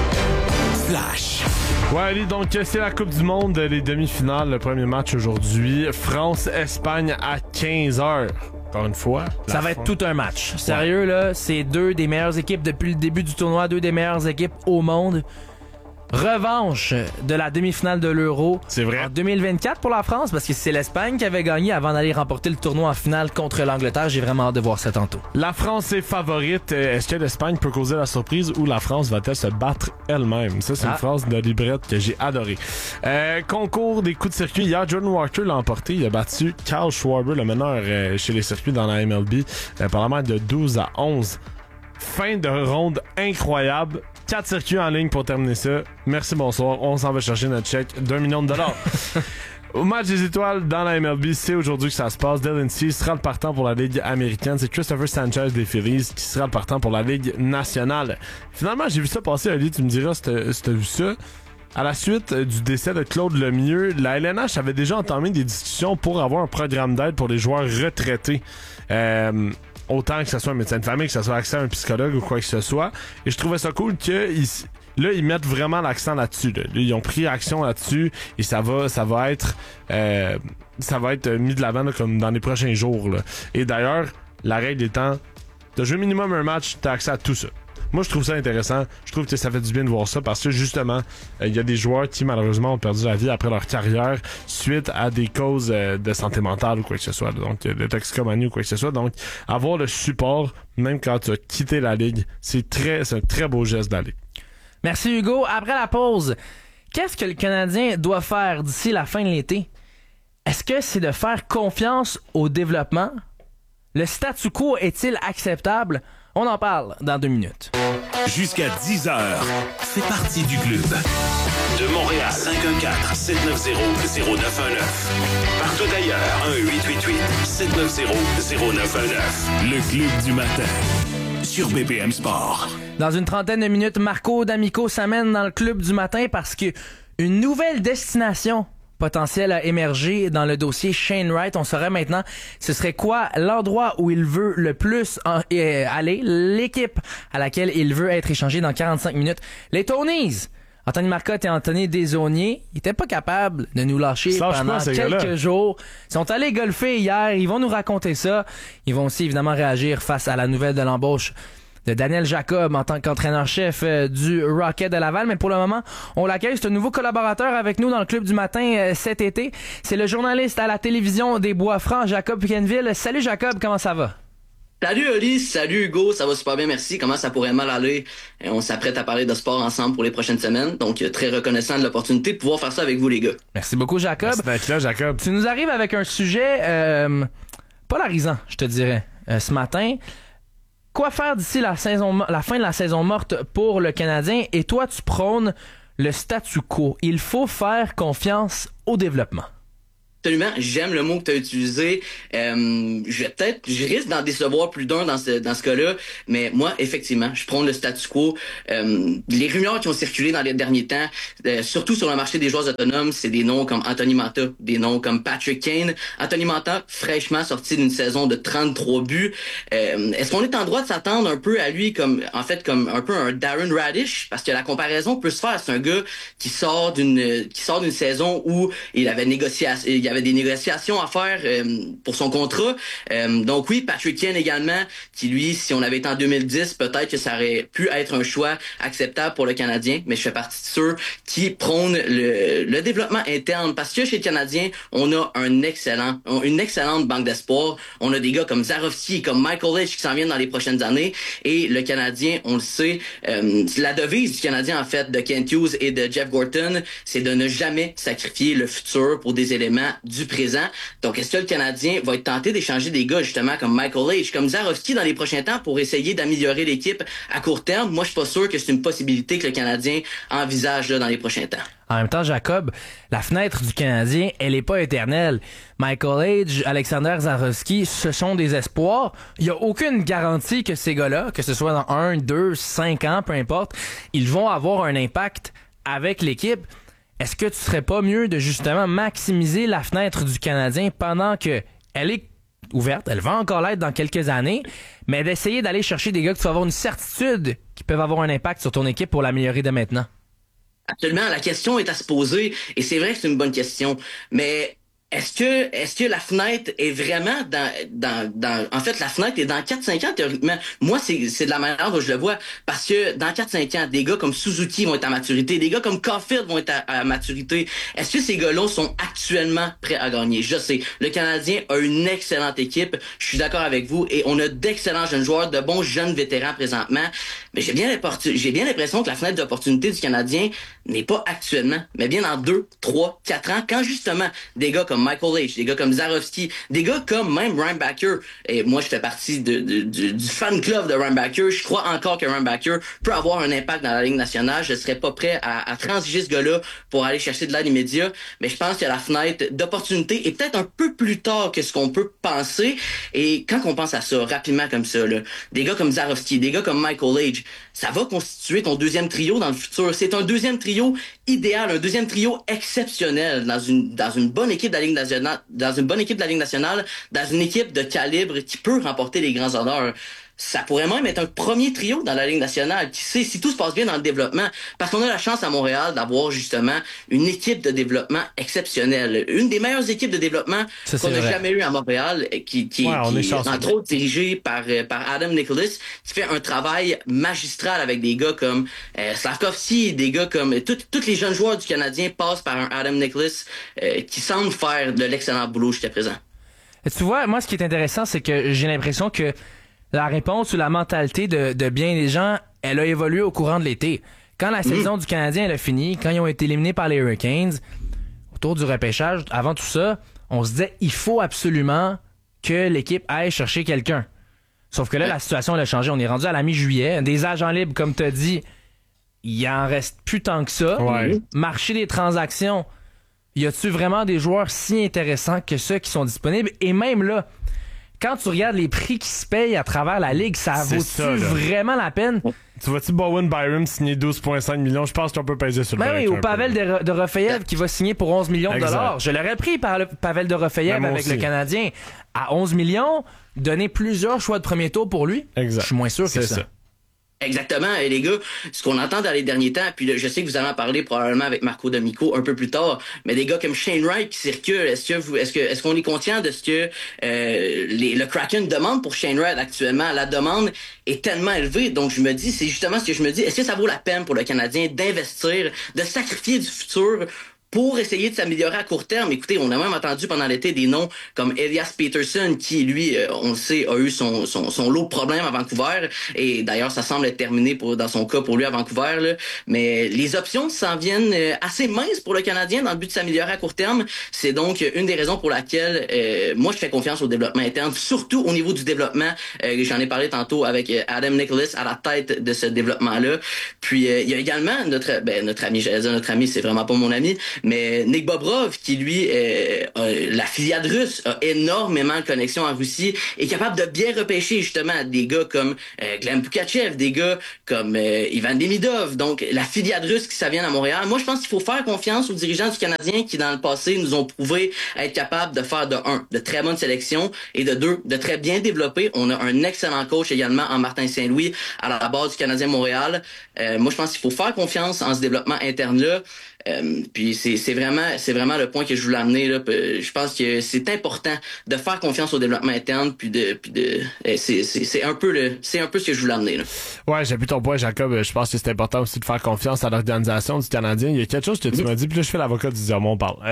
flash. Ouais, allez, donc c'est la Coupe du Monde, les demi-finales, le premier match aujourd'hui. France-Espagne à 15h. Encore une fois. Ça va être tout un match. Sérieux, là, c'est 2 des meilleures équipes depuis le début du tournoi, 2 des meilleures équipes au monde. Revanche de la demi-finale de l'Euro. C'est vrai. En 2024 pour la France, parce que c'est l'Espagne qui avait gagné avant d'aller remporter le tournoi en finale contre l'Angleterre. J'ai vraiment hâte de voir ça tantôt. La France est favorite. Est-ce que l'Espagne peut causer la surprise ou la France va-t-elle se battre elle-même? Ça, c'est une phrase de librette que j'ai adorée. Concours des coups de circuit. Hier, Jordan Walker l'a emporté. Il a battu Kyle Schwarber, le meneur chez les circuits dans la MLB, par la marque de 12-11. Fin de ronde incroyable. 4 circuits en ligne pour terminer ça. Merci, bonsoir. On s'en va chercher notre chèque d'$1 million. Au match des étoiles dans la MLB, c'est aujourd'hui que ça se passe. Dylan Cease sera le partant pour la Ligue américaine. C'est Christopher Sanchez des Phillies qui sera le partant pour la Ligue nationale. Finalement, j'ai vu ça passer, Ali. Tu me diras si t'as vu ça. À la suite du décès de Claude Lemieux, la LNH avait déjà entamé des discussions pour avoir un programme d'aide pour les joueurs retraités. Autant que ce soit un médecin de famille, que ce soit accès à un psychologue ou quoi que ce soit. Et je trouvais ça cool que ils mettent vraiment l'accent là-dessus. Là. Ils ont pris action là-dessus et ça va être mis de l'avant là, comme dans les prochains jours. Là. Et d'ailleurs, la règle étant, t'as joué minimum un match, t'as accès à tout ça. Moi, je trouve ça intéressant. Je trouve que ça fait du bien de voir ça parce que, justement, il y a des joueurs qui, malheureusement, ont perdu la vie après leur carrière suite à des causes de santé mentale ou quoi que ce soit. Donc, de toxicomanie ou quoi que ce soit. Donc, avoir le support, même quand tu as quitté la Ligue, c'est un très beau geste de la Ligue. Merci, Hugo. Après la pause, qu'est-ce que le Canadien doit faire d'ici la fin de l'été? Est-ce que c'est de faire confiance au développement? Le statu quo est-il acceptable? On en parle dans 2 minutes. Jusqu'à 10h, fais partie du club. De Montréal, 514-790-0919. Partout ailleurs, 1-888-790-0919. Le club du matin, sur BPM Sport. Dans une trentaine de minutes, Marco D'Amico s'amène dans le club du matin parce que une nouvelle destination potentiel à émerger dans le dossier Shane Wright. On saurait maintenant ce serait quoi l'endroit où il veut le plus aller, l'équipe à laquelle il veut être échangé dans 45 minutes. Les Tonys, Anthony Marcotte et Anthony Desaulniers, ils étaient pas capables de nous lâcher pendant quelques jours. Ils sont allés golfer hier, ils vont nous raconter ça. Ils vont aussi évidemment réagir face à la nouvelle de l'embauche de Daniel Jacob en tant qu'entraîneur-chef du Rocket de Laval. Mais pour le moment, on l'accueille. C'est un nouveau collaborateur avec nous dans le club du matin cet été. C'est le journaliste à la télévision des Bois-Francs, Jacob Piquenneville. Salut Jacob, comment ça va? Salut Oli, salut Hugo, ça va super bien, merci. Comment ça pourrait mal aller? On s'apprête à parler de sport ensemble pour les prochaines semaines. Donc, très reconnaissant de l'opportunité de pouvoir faire ça avec vous, les gars. Merci beaucoup, Jacob. Merci d'être là, Jacob. Tu nous arrives avec un sujet polarisant, je te dirais, ce matin. Quoi faire d'ici la fin de la saison morte pour le Canadien? Et toi, tu prônes le statu quo. Il faut faire confiance au développement. absolument, j'aime le mot que tu as utilisé. Je risque d'en décevoir plus d'un dans ce cas-là, mais moi, effectivement, je prends le statu quo. Les rumeurs qui ont circulé dans les derniers temps, surtout sur le marché des joueurs autonomes, c'est des noms comme Anthony Mantha, des noms comme Patrick Kane. Anthony Mantha, fraîchement sorti d'une saison de 33 buts. Est-ce qu'on est en droit de s'attendre un peu à lui comme un peu un Darren Radish? Parce que la comparaison peut se faire. C'est un gars qui sort d'une saison où il y avait des négociations à faire pour son contrat. Donc oui, Patrick Kane également, qui lui, si on avait été en 2010, peut-être que ça aurait pu être un choix acceptable pour le Canadien, mais je fais partie de ceux qui prônent le développement interne, parce que chez le Canadien, on a une excellente banque d'espoir. On a des gars comme Zarovski, comme Michael Leach qui s'en viennent dans les prochaines années, et le Canadien, on le sait, la devise du Canadien, en fait, de Kent Hughes et de Jeff Gorton, c'est de ne jamais sacrifier le futur pour des éléments du présent. Donc, est-ce que le Canadien va être tenté d'échanger des gars, justement, comme Michael Leach, comme Zarovski dans les prochains temps pour essayer d'améliorer l'équipe à court terme? Moi, je suis pas sûr que c'est une possibilité que le Canadien envisage là, dans les prochains temps. En même temps, Jacob, la fenêtre du Canadien, elle est pas éternelle. Michael Leach, Alexander Zarovski, ce sont des espoirs. Il y a aucune garantie que ces gars-là, que ce soit dans 1, 2, 5 ans, peu importe, ils vont avoir un impact avec l'équipe. Est-ce que tu serais pas mieux de justement maximiser la fenêtre du Canadien pendant que elle est ouverte, elle va encore l'être dans quelques années, mais d'essayer d'aller chercher des gars que tu vas avoir une certitude qui peuvent avoir un impact sur ton équipe pour l'améliorer dès maintenant? Absolument, la question est à se poser, et c'est vrai que c'est une bonne question, mais est-ce que la fenêtre est vraiment en fait, la fenêtre est dans 4-5 ans, théoriquement. Moi, c'est de la manière dont je le vois, parce que dans 4-5 ans, des gars comme Suzuki vont être à maturité, des gars comme Caulfield vont être à maturité. Est-ce que ces gars-là sont actuellement prêts à gagner? Je sais, le Canadien a une excellente équipe, je suis d'accord avec vous, et on a d'excellents jeunes joueurs, de bons jeunes vétérans présentement, mais j'ai bien l'impression que la fenêtre d'opportunité du Canadien n'est pas actuellement, mais bien dans 2, 3, 4 ans, quand justement des gars comme Michael Leach, des gars comme Zarovski, des gars comme même Ryan Backer, et moi je fais partie du fan club de Ryan Backer, je crois encore que Ryan Backer peut avoir un impact dans la Ligue nationale, je serais pas prêt à transiger ce gars-là pour aller chercher de l'aide immédiat, mais je pense que la fenêtre d'opportunité est peut-être un peu plus tard que ce qu'on peut penser, et quand on pense à ça, rapidement comme ça, là, des gars comme Zarovski, des gars comme Michael Leach, ça va constituer ton deuxième trio dans le futur. C'est un deuxième trio idéal, un deuxième trio exceptionnel dans une bonne équipe de la Ligue nationale, dans une équipe de calibre qui peut remporter les grands honneurs. Ça pourrait même être un premier trio dans la Ligue nationale. Qui sait, si tout se passe bien dans le développement, parce qu'on a la chance à Montréal d'avoir justement une équipe de développement exceptionnelle. Une des meilleures équipes de développement qu'on n'a jamais eu à Montréal, qui est entre autres dirigée par Adam Nicholas, qui fait un travail magistral avec des gars comme Slavkovski, des gars comme... Tous les jeunes joueurs du Canadien passent par un Adam Nicholas qui semble faire de l'excellent boulot jusqu'à présent. Et tu vois, moi, ce qui est intéressant, c'est que j'ai l'impression que la réponse ou la mentalité de bien des gens, elle a évolué au courant de l'été. Quand la saison du Canadien elle a fini, quand ils ont été éliminés par les Hurricanes, autour du repêchage, avant tout ça, on se disait il faut absolument que l'équipe aille chercher quelqu'un. Sauf que là, la situation elle a changé. On est rendu à la mi-juillet. Des agents libres, comme tu as dit, il en reste plus tant que ça. Ouais. Marché des transactions, y a-tu vraiment des joueurs si intéressants que ceux qui sont disponibles? Et même là, quand tu regardes les prix qui se payent à travers la Ligue, ça vaut-tu vraiment la peine? Tu vois-tu Bowen Byram signer 12,5 millions? Je pense qu'on peut peser sur le Ben oui, ou Pavel de Refeyev qui va signer pour 11 millions de dollars. Je l'aurais pris par Pavel de Refeyev avec le Canadien. À 11 millions, donner plusieurs choix de premier tour pour lui, je suis moins sûr que ça. Exactement. Et les gars, ce qu'on entend dans les derniers temps, puis je sais que vous allez en parler probablement avec Marco D'Amico un peu plus tard, mais des gars comme Shane Wright qui circulent, est-ce qu'on est conscient de ce que le Kraken demande pour Shane Wright actuellement? La demande est tellement élevée, donc je me dis, c'est justement ce que je me dis, est-ce que ça vaut la peine pour le Canadien d'investir, de sacrifier du futur pour essayer de s'améliorer à court terme? Écoutez, on a même entendu pendant l'été des noms comme Elias Peterson, qui, lui, on le sait, a eu son lot de problèmes à Vancouver. Et d'ailleurs, ça semble être terminé dans son cas pour lui à Vancouver. Là. Mais les options s'en viennent assez minces pour le Canadien dans le but de s'améliorer à court terme. C'est donc une des raisons pour laquelle moi, je fais confiance au développement interne, surtout au niveau du développement. J'en ai parlé tantôt avec Adam Nicholas à la tête de ce développement-là. Puis, il y a également notre ami, j'allais dire notre ami, c'est vraiment pas mon ami, Mais Nick Bobrov, qui lui, la filiale russe, a énormément de connexions en Russie, est capable de bien repêcher justement des gars comme Glenn Pukachev, des gars comme Ivan Demidov. Donc la filiale russe qui s'avient à Montréal. Moi, je pense qu'il faut faire confiance aux dirigeants du Canadien qui, dans le passé, nous ont prouvé être capables de faire de très bonnes sélections et de très bien développer. On a un excellent coach également en Martin Saint-Louis à la base du Canadien Montréal. Moi, je pense qu'il faut faire confiance en ce développement interne-là. Puis c'est vraiment le point que je voulais amener là. Je pense que c'est important de faire confiance au développement interne c'est un peu ce que je voulais amener là. Ouais, j'ai vu ton point, Jacob. Je pense que c'est important aussi de faire confiance à l'organisation du Canadien. Il y a quelque chose que tu m'as dit, puis là je fais l'avocat du diable, on parle.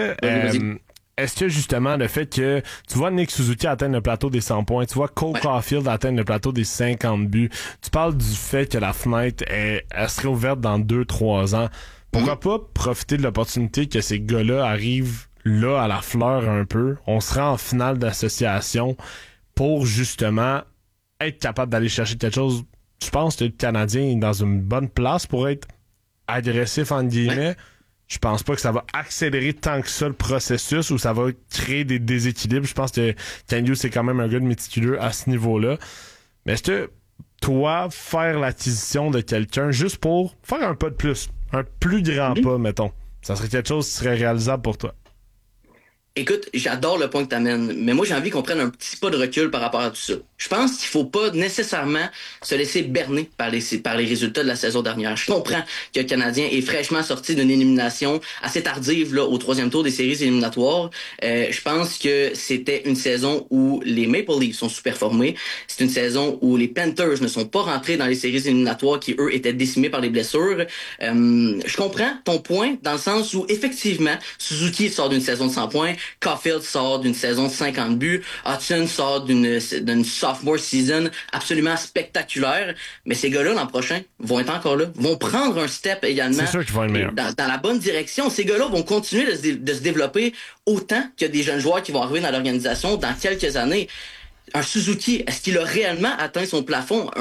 Est-ce que justement le fait que tu vois Nick Suzuki atteindre le plateau des 100 points, tu vois Cole Caulfield atteindre le plateau des 50 buts, tu parles du fait que la fenêtre elle serait ouverte dans 2-3 ans. Pourquoi pas profiter de l'opportunité que ces gars-là arrivent là à la fleur un peu, on sera en finale d'association pour justement être capable d'aller chercher quelque chose. Je pense que le Canadien est dans une bonne place pour être agressif entre guillemets. Je pense pas que ça va accélérer tant que ça le processus ou ça va créer des déséquilibres. Je pense que Ken Hughes, c'est quand même un gars de méticuleux à ce niveau-là. Mais est-ce que toi, faire l'acquisition de quelqu'un juste pour faire un pas de plus, un plus grand pas, mettons, ça serait quelque chose qui serait réalisable pour toi? Écoute, j'adore le point que t'amènes, mais moi j'ai envie qu'on prenne un petit pas de recul par rapport à tout ça. Je pense qu'il faut pas nécessairement se laisser berner par les résultats de la saison dernière. Je comprends que le Canadien est fraîchement sorti d'une élimination assez tardive là, au 3e tour des séries éliminatoires. Je pense que c'était une saison où les Maple Leafs sont sous-performés. C'est une saison où les Panthers ne sont pas rentrés dans les séries éliminatoires qui, eux, étaient décimés par les blessures. Je comprends ton point dans le sens où, effectivement, Suzuki sort d'une saison de 100 points, Caulfield sort d'une saison de 50 buts, Hudson sort d'une sophomore season absolument spectaculaire, mais ces gars-là, l'an prochain, vont être encore là, vont prendre un step également. C'est sûr qu'ils vont être meilleurs. Dans la bonne direction. Ces gars-là vont continuer de se développer autant qu'il y a des jeunes joueurs qui vont arriver dans l'organisation dans quelques années. Un Suzuki, est-ce qu'il a réellement atteint son plafond?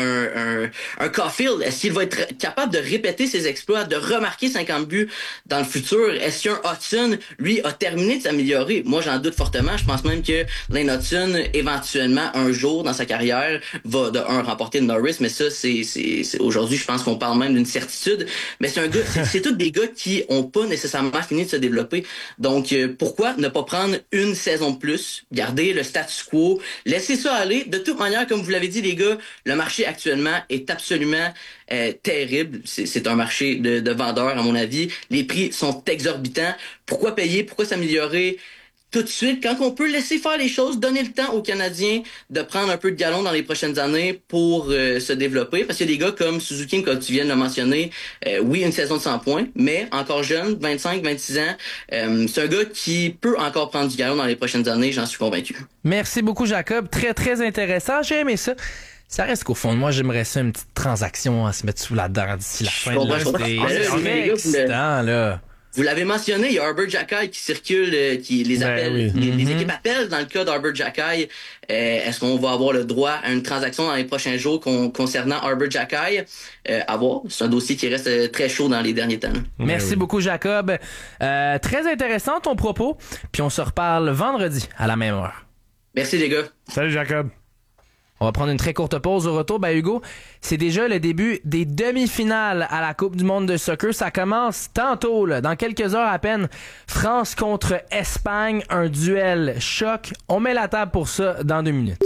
Un Caulfield, est-ce qu'il va être capable de répéter ses exploits, de remarquer 50 buts dans le futur? Est-ce qu'un Hudson, lui, a terminé de s'améliorer? Moi, j'en doute fortement. Je pense même que Lane Hudson, éventuellement, un jour dans sa carrière, va remporter le Norris, mais ça, c'est aujourd'hui, je pense qu'on parle même d'une certitude. Mais c'est un gars, c'est tous des gars qui ont pas nécessairement fini de se développer. Donc, pourquoi ne pas prendre une saison de plus, garder le status quo, laissez ça aller. De toute manière, comme vous l'avez dit, les gars, le marché actuellement est absolument terrible. C'est un marché de vendeurs, à mon avis. Les prix sont exorbitants. Pourquoi payer? Pourquoi s'améliorer tout de suite, quand on peut laisser faire les choses, donner le temps aux Canadiens de prendre un peu de galon dans les prochaines années pour se développer? Parce qu'il y a des gars comme Suzuki, comme tu viens de le mentionner, oui, une saison de 100 points, mais encore jeune, 25, 26 ans, c'est un gars qui peut encore prendre du galon dans les prochaines années, j'en suis convaincu. Merci beaucoup, Jacob. Très, très intéressant. J'ai aimé ça. Ça reste qu'au fond de moi, j'aimerais ça une petite transaction à se mettre sous la dent d'ici la fin de l'année. C'est excitant, là. Vous l'avez mentionné, il y a Arbor Xhekaj qui circule, qui les appelle, les équipes appellent dans le cas d'Arbor Xhekaj. Est-ce qu'on va avoir le droit à une transaction dans les prochains jours concernant Arbor Xhekaj? À voir. C'est un dossier qui reste très chaud dans les derniers temps. Merci beaucoup, Jacob. Très intéressant ton propos. Puis on se reparle vendredi à la même heure. Merci les gars. Salut Jacob. On va prendre une très courte pause au retour. Hugo, c'est déjà le début des demi-finales à la Coupe du monde de soccer. Ça commence tantôt, là, dans quelques heures à peine. France contre Espagne, un duel choc. On met la table pour ça dans 2 minutes.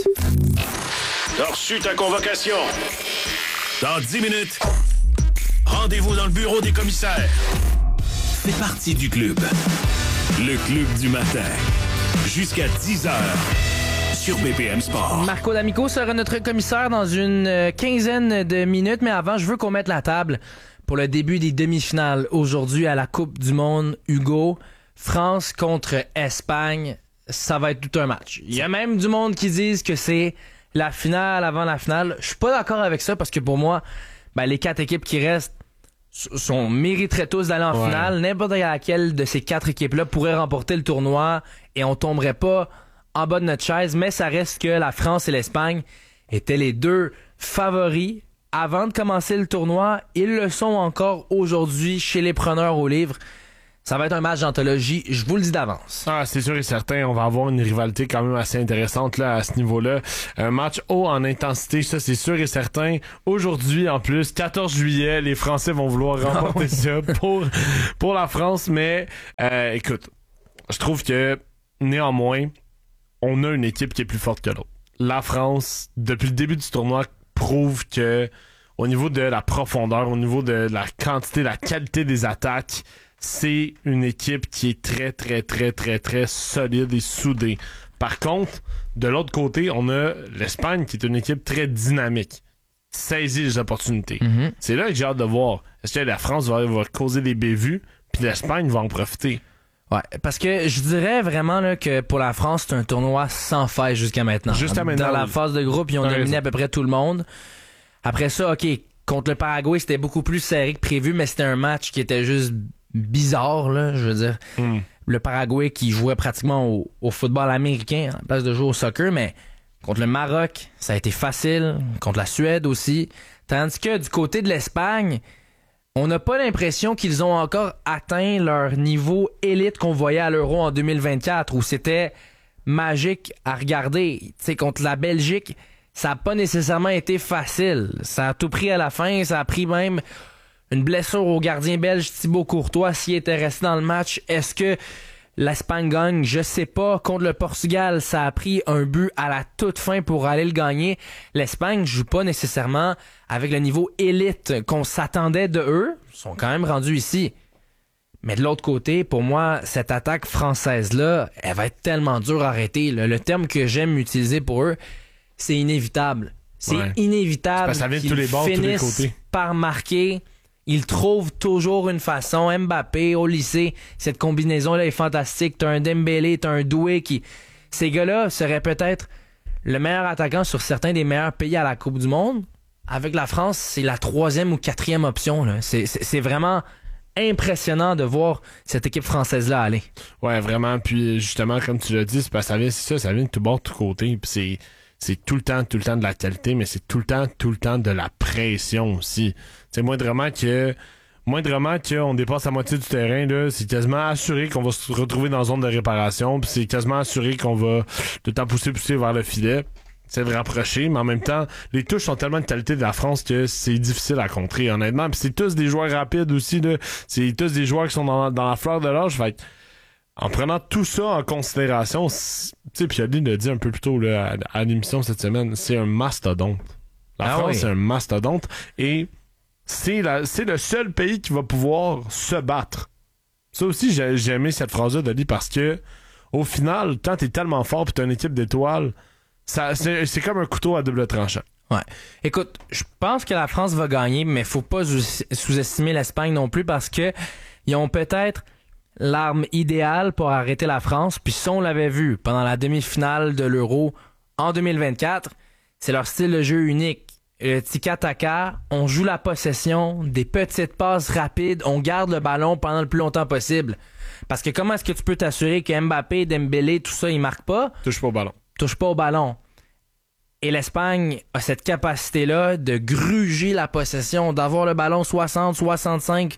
T'as reçu ta convocation. Dans 10 minutes, rendez-vous dans le bureau des commissaires. Fais partie du club. Le club du matin. Jusqu'à 10h. Sur BPM Sport. Marco D'Amico sera notre commissaire dans une quinzaine de minutes, mais avant, je veux qu'on mette la table pour le début des demi-finales aujourd'hui à la Coupe du monde. Hugo, France contre Espagne, ça va être tout un match. Il y a même du monde qui disent que c'est la finale avant la finale. Je suis pas d'accord avec ça parce que pour moi, les 4 équipes qui restent mériteraient tous d'aller en finale. N'importe laquelle de ces 4 équipes-là pourrait remporter le tournoi et on tomberait pas en bas de notre chaise, mais ça reste que la France et l'Espagne étaient les 2 favoris avant de commencer le tournoi. Ils le sont encore aujourd'hui chez les preneurs au livre. Ça va être un match d'anthologie, je vous le dis d'avance. Ah, c'est sûr et certain, on va avoir une rivalité quand même assez intéressante là à ce niveau-là. Un match haut en intensité, ça c'est sûr et certain. Aujourd'hui, en plus, 14 juillet, les Français vont vouloir remporter ça pour la France, mais écoute, je trouve que néanmoins, on a une équipe qui est plus forte que l'autre. La France, depuis le début du tournoi, prouve que au niveau de la profondeur, au niveau de la quantité, la qualité des attaques, c'est une équipe qui est très, très, très, très, très solide et soudée. Par contre, de l'autre côté, on a l'Espagne qui est une équipe très dynamique. Saisit les opportunités. Mm-hmm. C'est là que j'ai hâte de voir. Est-ce que la France va causer des bévues, puis l'Espagne va en profiter? Ouais, parce que je dirais vraiment là, que pour la France, c'est un tournoi sans faille jusqu'à maintenant. Dans la phase de groupe, ils ont dominé à peu près tout le monde. Après ça, OK, contre le Paraguay, c'était beaucoup plus serré que prévu, mais c'était un match qui était juste bizarre, là, je veux dire. Le Paraguay qui jouait pratiquement au football américain en place de jouer au soccer, mais contre le Maroc, ça a été facile. Contre la Suède aussi. Tandis que du côté de l'Espagne, on n'a pas l'impression qu'ils ont encore atteint leur niveau élite qu'on voyait à l'Euro en 2024, où c'était magique à regarder. Tu sais, contre la Belgique, ça n'a pas nécessairement été facile. Ça a tout pris à la fin. Ça a pris même une blessure au gardien belge Thibaut Courtois s'il était resté dans le match. Est-ce que l'Espagne gagne? Je sais pas. Contre le Portugal, ça a pris un but à la toute fin pour aller le gagner. L'Espagne joue pas nécessairement avec le niveau élite qu'on s'attendait de eux. Ils sont quand même rendus ici. Mais de l'autre côté, pour moi, cette attaque française-là, elle va être tellement dure à arrêter. Le terme que j'aime utiliser pour eux, c'est inévitable. C'est inévitable qu'ils finissent par marquer. Ils trouvent toujours une façon. Mbappé, au lycée, cette combinaison-là est fantastique. T'as un Dembélé, t'as un Doué qui... Ces gars-là seraient peut-être le meilleur attaquant sur certains des meilleurs pays à la Coupe du Monde. Avec la France, c'est la 3e ou 4e option, là. C'est vraiment impressionnant de voir cette équipe française-là aller. Ouais, vraiment. Puis justement, comme tu l'as dit, c'est parce que ça vient de tout bord, de tout côté. Puis c'est tout le temps de la qualité, mais c'est tout le temps de la pression aussi. C'est moindrement qu'on dépasse la moitié du terrain, là, c'est quasiment assuré qu'on va se retrouver dans la zone de réparation, puis c'est quasiment assuré qu'on va tout le temps pousser vers le filet. C'est de rapprocher, mais en même temps, les touches sont tellement de qualité de la France que c'est difficile à contrer, honnêtement. Puis c'est tous des joueurs rapides aussi, là. C'est tous des joueurs qui sont dans la fleur de l'âge. Fait en prenant tout ça en considération, tu sais, puis Adeline l'a dit un peu plus tôt là, à l'émission cette semaine, c'est un mastodonte. La France, c'est un mastodonte. Et c'est le seul pays qui va pouvoir se battre. Ça aussi, j'ai aimé cette phrase-là, Dolly, parce que au final, quand t'es tellement fort pis t'as une équipe d'étoiles, c'est comme un couteau à double tranchant. Ouais. Écoute, je pense que la France va gagner, mais faut pas sous-estimer l'Espagne non plus parce que ils ont peut-être l'arme idéale pour arrêter la France. Puis ça, on l'avait vu pendant la demi-finale de l'Euro en 2024. C'est leur style de jeu unique. Le tiki-taka, on joue la possession, des petites passes rapides, on garde le ballon pendant le plus longtemps possible. Parce que comment est-ce que tu peux t'assurer que Mbappé, Dembélé, tout ça, ils marquent pas? Touche pas au ballon. Et l'Espagne a cette capacité-là de gruger la possession, d'avoir le ballon 60, 65,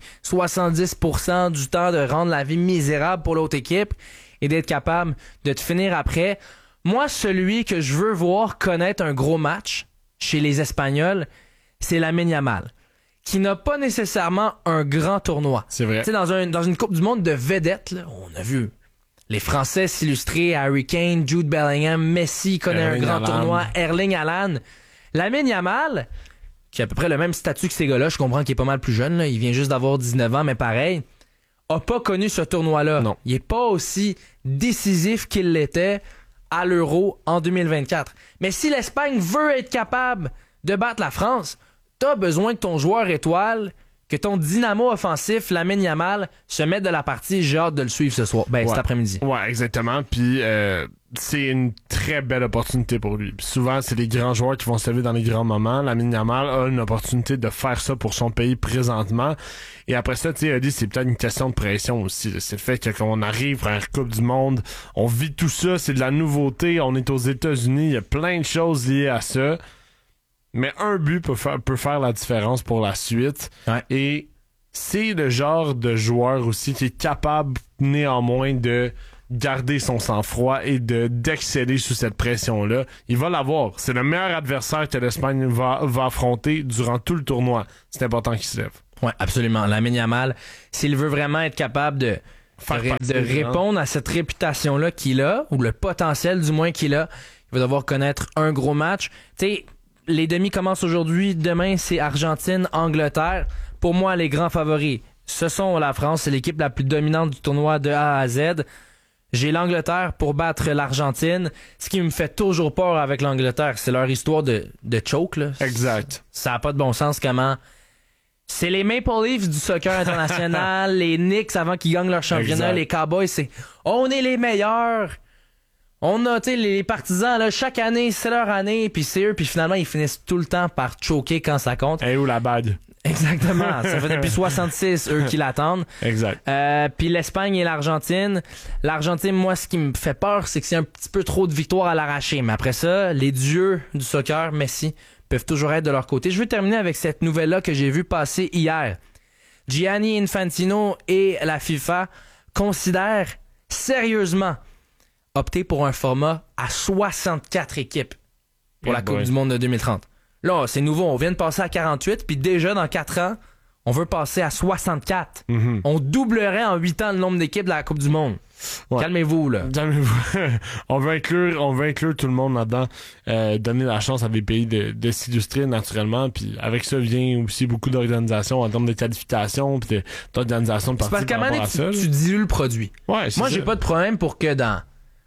70% du temps, de rendre la vie misérable pour l'autre équipe et d'être capable de te finir après. Moi, celui que je veux voir connaître un gros match chez les Espagnols, c'est Lamine Yamal, qui n'a pas nécessairement un grand tournoi. C'est vrai. Tu sais, dans une Coupe du Monde de vedettes, là, on a vu les Français s'illustrer, Harry Kane, Jude Bellingham, Messi connaît un grand tournoi, Erling Haaland. Lamine Yamal, qui a à peu près le même statut que ces gars-là, je comprends qu'il est pas mal plus jeune, là, il vient juste d'avoir 19 ans, mais pareil, a pas connu ce tournoi-là. Non. Il est pas aussi décisif qu'il l'était à l'Euro en 2024. Mais si l'Espagne veut être capable de battre la France, t'as besoin que ton joueur étoile, que ton dynamo offensif, Lamine Yamal, se mette de la partie. J'ai hâte de le suivre ce soir. Cet après-midi. Ouais, exactement. Puis c'est une très belle opportunité pour lui. Puis souvent, c'est les grands joueurs qui vont se lever dans les grands moments. Lamine Yamal a une opportunité de faire ça pour son pays présentement. Et après ça, tu sais, c'est peut-être une question de pression aussi. C'est le fait qu'on arrive à la Coupe du Monde, on vit tout ça, c'est de la nouveauté, on est aux États-Unis, il y a plein de choses liées à ça. Mais un but peut faire la différence pour la suite. Ouais. Et c'est le genre de joueur aussi qui est capable néanmoins de garder son sang-froid et d'exceller sous cette pression-là. Il va l'avoir. C'est le meilleur adversaire que l'Espagne va affronter durant tout le tournoi. C'est important qu'il se lève. Oui, absolument. Lamine Yamal, s'il veut vraiment être capable de répondre à cette réputation-là qu'il a, ou le potentiel du moins qu'il a, il va devoir connaître un gros match. Tu sais, les demi commencent aujourd'hui. Demain, c'est Argentine, Angleterre. Pour moi, les grands favoris, ce sont la France. C'est l'équipe la plus dominante du tournoi de A à Z. J'ai l'Angleterre pour battre l'Argentine. Ce qui me fait toujours peur avec l'Angleterre, c'est leur histoire de choke. Là. Exact. Ça n'a pas de bon sens comment... C'est les Maple Leafs du soccer international, les Knicks avant qu'ils gagnent leur championnat, les Cowboys, c'est « on est les meilleurs ». On a, tu sais, les partisans, là, chaque année, c'est leur année, puis c'est eux, puis finalement, ils finissent tout le temps par choquer quand ça compte. Et où la bague? Exactement. Ça fait depuis 66, eux qui l'attendent. Exact. Puis l'Espagne et l'Argentine. L'Argentine, moi, ce qui me fait peur, c'est que c'est un petit peu trop de victoires à l'arracher. Mais après ça, les dieux du soccer, Messi, peuvent toujours être de leur côté. Je veux terminer avec cette nouvelle-là que j'ai vue passer hier. Gianni Infantino et la FIFA considèrent sérieusement opter pour un format à 64 équipes pour la Coupe du Monde de 2030. Là, c'est nouveau. On vient de passer à 48, puis déjà, dans 4 ans, on veut passer à 64. Mm-hmm. On doublerait en 8 ans le nombre d'équipes de la Coupe du Monde. Ouais. Calmez-vous, là. Calmez-vous. on veut inclure tout le monde là-dedans. Donner la chance à des pays de s'illustrer naturellement. Puis avec ça vient aussi beaucoup d'organisations en termes de qualification puis d'organisation de parties par rapport à ça. Tu dilues le produit. Ouais, moi, j'ai pas de problème pour que dans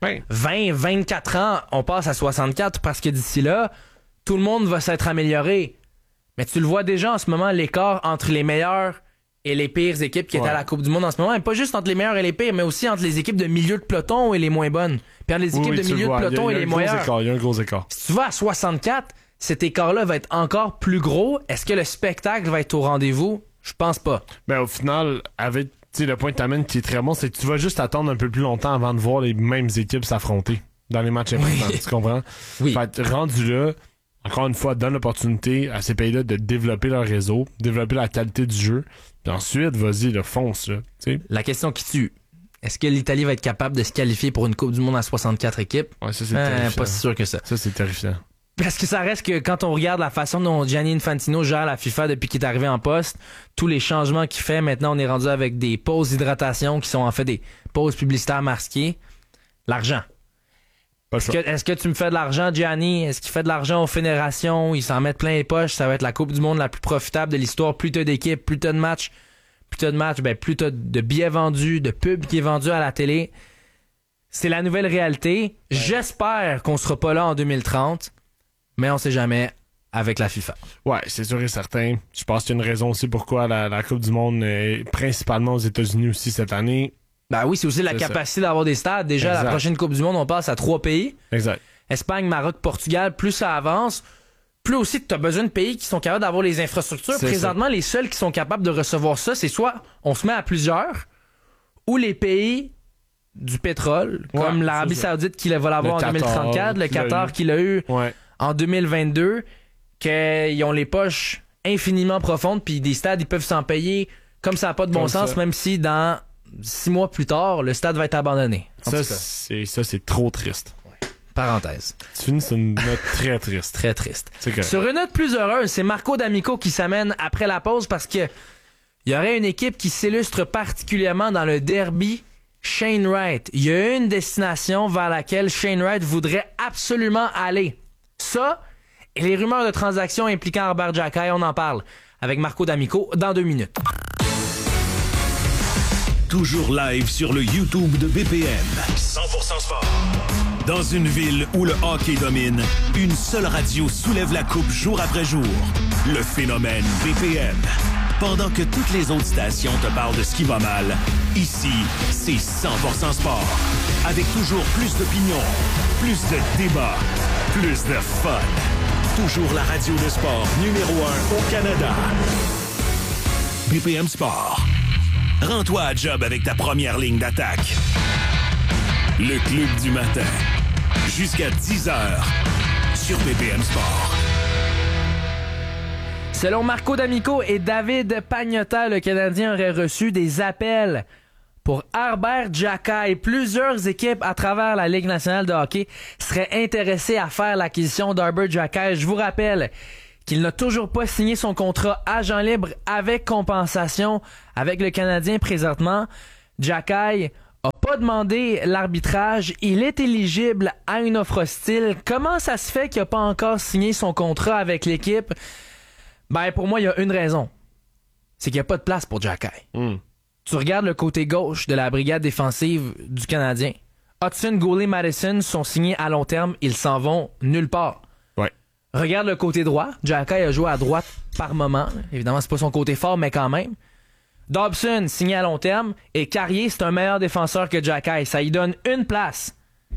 20, 24 ans, on passe à 64 parce que d'ici là, tout le monde va s'être amélioré. Mais tu le vois déjà en ce moment, l'écart entre les meilleurs et les pires équipes qui étaient à la Coupe du Monde en ce moment. Et pas juste entre les meilleurs et les pires, mais aussi entre les équipes de milieu de peloton et les moins bonnes. Puis entre les équipes de milieu de peloton et les meilleures. Il y a un gros écart. Si tu vas à 64, cet écart-là va être encore plus gros. Est-ce que le spectacle va être au rendez-vous? Je pense pas. Ben, au final, avec le point que t'amènes qui est très bon, c'est que tu vas juste attendre un peu plus longtemps avant de voir les mêmes équipes s'affronter dans les matchs importants. Oui. Tu comprends? Oui. Fait rendu là, encore une fois, donne l'opportunité à ces pays-là de développer leur réseau, développer la qualité du jeu, puis ensuite, vas-y, fonce. Là, t'sais. La question qui tue, est-ce que l'Italie va être capable de se qualifier pour une Coupe du Monde à 64 équipes? Ouais, ça, c'est terrifiant. Pas si sûr que ça. Ça, c'est terrifiant. Parce que ça reste que quand on regarde la façon dont Gianni Infantino gère la FIFA depuis qu'il est arrivé en poste, tous les changements qu'il fait, maintenant on est rendu avec des pauses d'hydratation qui sont en fait des pauses publicitaires masquées. L'argent. Est-ce que tu me fais de l'argent, Gianni? Est-ce qu'il fait de l'argent aux fédérations? Ils s'en mettent plein les poches. Ça va être la Coupe du Monde la plus profitable de l'histoire. Plus t'as d'équipes, plus t'as de matchs, plus t'as de billets vendus, de pubs qui est vendu à la télé. C'est la nouvelle réalité. Ouais. J'espère qu'on sera pas là en 2030, mais on sait jamais avec la FIFA. Ouais, c'est sûr et certain. Je pense qu'il y a une raison aussi pourquoi la Coupe du Monde est principalement aux États-Unis aussi cette année. Ben oui, c'est aussi la capacité d'avoir des stades. Déjà, la prochaine Coupe du Monde, on passe à 3 pays. Exact. Espagne, Maroc, Portugal. Plus ça avance, plus aussi tu as besoin de pays qui sont capables d'avoir les infrastructures. Présentement, les seuls qui sont capables de recevoir ça, c'est soit on se met à plusieurs, ou les pays du pétrole, comme l'Arabie Saoudite qui va l'avoir en 2034, le Qatar qui l'a eu en 2022, qu'ils ont les poches infiniment profondes, puis des stades, ils peuvent s'en payer comme ça n'a pas de bon sens, même si dans 6 mois plus tard, le stade va être abandonné. Ça, c'est trop triste. Ouais. Parenthèse. Tu finis sur une note très triste. Très triste. Sur une note plus heureuse, c'est Marco D'Amico qui s'amène après la pause parce que il y aurait une équipe qui s'illustre particulièrement dans le derby Shane Wright. Il y a une destination vers laquelle Shane Wright voudrait absolument aller. Ça, et les rumeurs de transactions impliquant Robert Jacquet, on en parle avec Marco D'Amico dans 2 minutes. Toujours live sur le YouTube de BPM. 100% sport. Dans une ville où le hockey domine, une seule radio soulève la coupe jour après jour. Le phénomène BPM. Pendant que toutes les autres stations te parlent de ce qui va mal, ici, c'est 100% sport. Avec toujours plus d'opinions, plus de débats, plus de fun. Toujours la radio de sport numéro 1 au Canada. BPM Sport. Rends-toi à job avec ta première ligne d'attaque. Le Club du matin. Jusqu'à 10h sur BPM Sport. Selon Marco D'Amico et David Pagnotta, le Canadien aurait reçu des appels pour Herbert Xhekaj. Plusieurs équipes à travers la Ligue nationale de hockey seraient intéressées à faire l'acquisition d'Herbert Xhekaj. Je vous rappelle qu'il n'a toujours pas signé son contrat agent libre avec compensation avec le Canadien présentement. Xhekaj a pas demandé l'arbitrage. Il est éligible à une offre hostile. Comment ça se fait qu'il n'a pas encore signé son contrat avec l'équipe? Ben, pour moi, il y a une raison. C'est qu'il n'y a pas de place pour Xhekaj. Tu regardes le côté gauche de la brigade défensive du Canadien. Hudson, Goulet, Madison sont signés à long terme. Ils s'en vont nulle part. Ouais. Regarde le côté droit. Xhekaj a joué à droite par moment. Évidemment, c'est pas son côté fort, mais quand même. Dobson, signé à long terme. Et Carrier, c'est un meilleur défenseur que Xhekaj. Ça lui donne une place.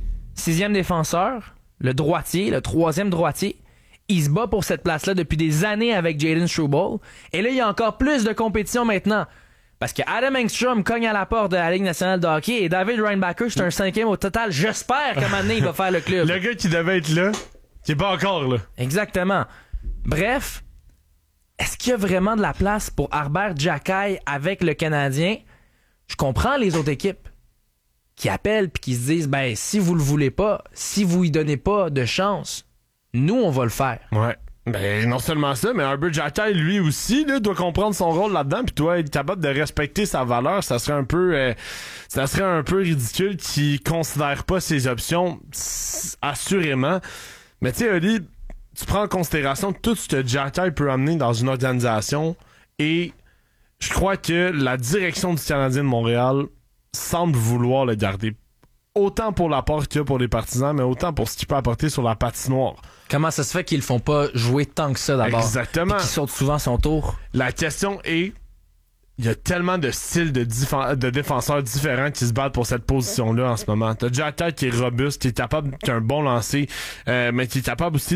6e défenseur, le droitier, le 3e droitier. Il se bat pour cette place-là depuis des années avec Jayden Struble. Et là, il y a encore plus de compétition maintenant. Parce que Adam Engstrom cogne à la porte de la Ligue nationale de hockey et David Reinbacher, c'est un 5e au total. J'espère qu'à un moment donné, il va faire le club. Le gars qui devait être là, qui est pas encore là. Exactement. Bref, est-ce qu'il y a vraiment de la place pour Herbert Xhekaj avec le Canadien? Je comprends les autres équipes qui appellent puis qui se disent, ben, si vous le voulez pas, si vous y donnez pas de chance, nous, on va le faire. Ouais. Ben, non seulement ça, mais Herbert Xhekaj, lui aussi, là, doit comprendre son rôle là-dedans, puis doit être capable de respecter sa valeur. Ça serait un peu ridicule qu'il considère pas ses options, assurément. Mais tu sais, Oli, tu prends en considération tout ce que Xhekaj peut amener dans une organisation, et je crois que la direction du Canadien de Montréal semble vouloir le garder. Autant pour l'apport qu'il y a pour les partisans, mais autant pour ce qu'il peut apporter sur la patinoire. Comment ça se fait qu'ils le font pas jouer tant que ça d'abord? Exactement. Et qu'ils sautent souvent son tour. La question est, il y a tellement de styles de défenseurs différents qui se battent pour cette position-là en ce moment. T'as Xhekaj qui est robuste, qui est capable, qui a un bon lancer, mais qui est capable aussi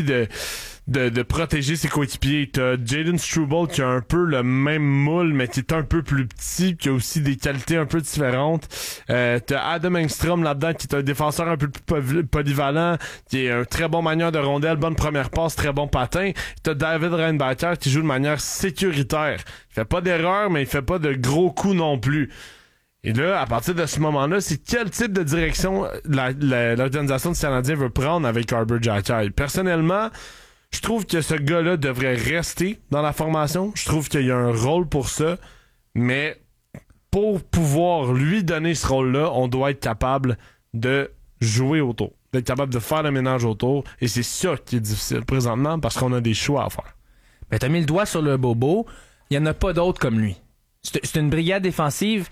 de protéger ses coéquipiers. T'as Jayden Struble qui a un peu le même moule, mais qui est un peu plus petit, qui a aussi des qualités un peu différentes. T'as Adam Engstrom là-dedans, qui est un défenseur un peu plus polyvalent, qui est un très bon manieur de rondelle, bonne première passe, très bon patin. T'as David Reinbacher qui joue de manière sécuritaire. Il fait pas d'erreur, mais il fait pas de gros coups non plus. Et là, à partir de ce moment-là, c'est quel type de direction l'organisation du Canadien veut prendre avec Herbert Xhekaj? Personnellement, je trouve que ce gars-là devrait rester dans la formation. Je trouve qu'il y a un rôle pour ça. Mais pour pouvoir lui donner ce rôle-là, on doit être capable de jouer autour. D'être capable de faire le ménage autour. Et c'est ça qui est difficile présentement parce qu'on a des choix à faire. Ben, t'as mis le doigt sur le bobo. Il n'y en a pas d'autres comme lui. C'est une brigade défensive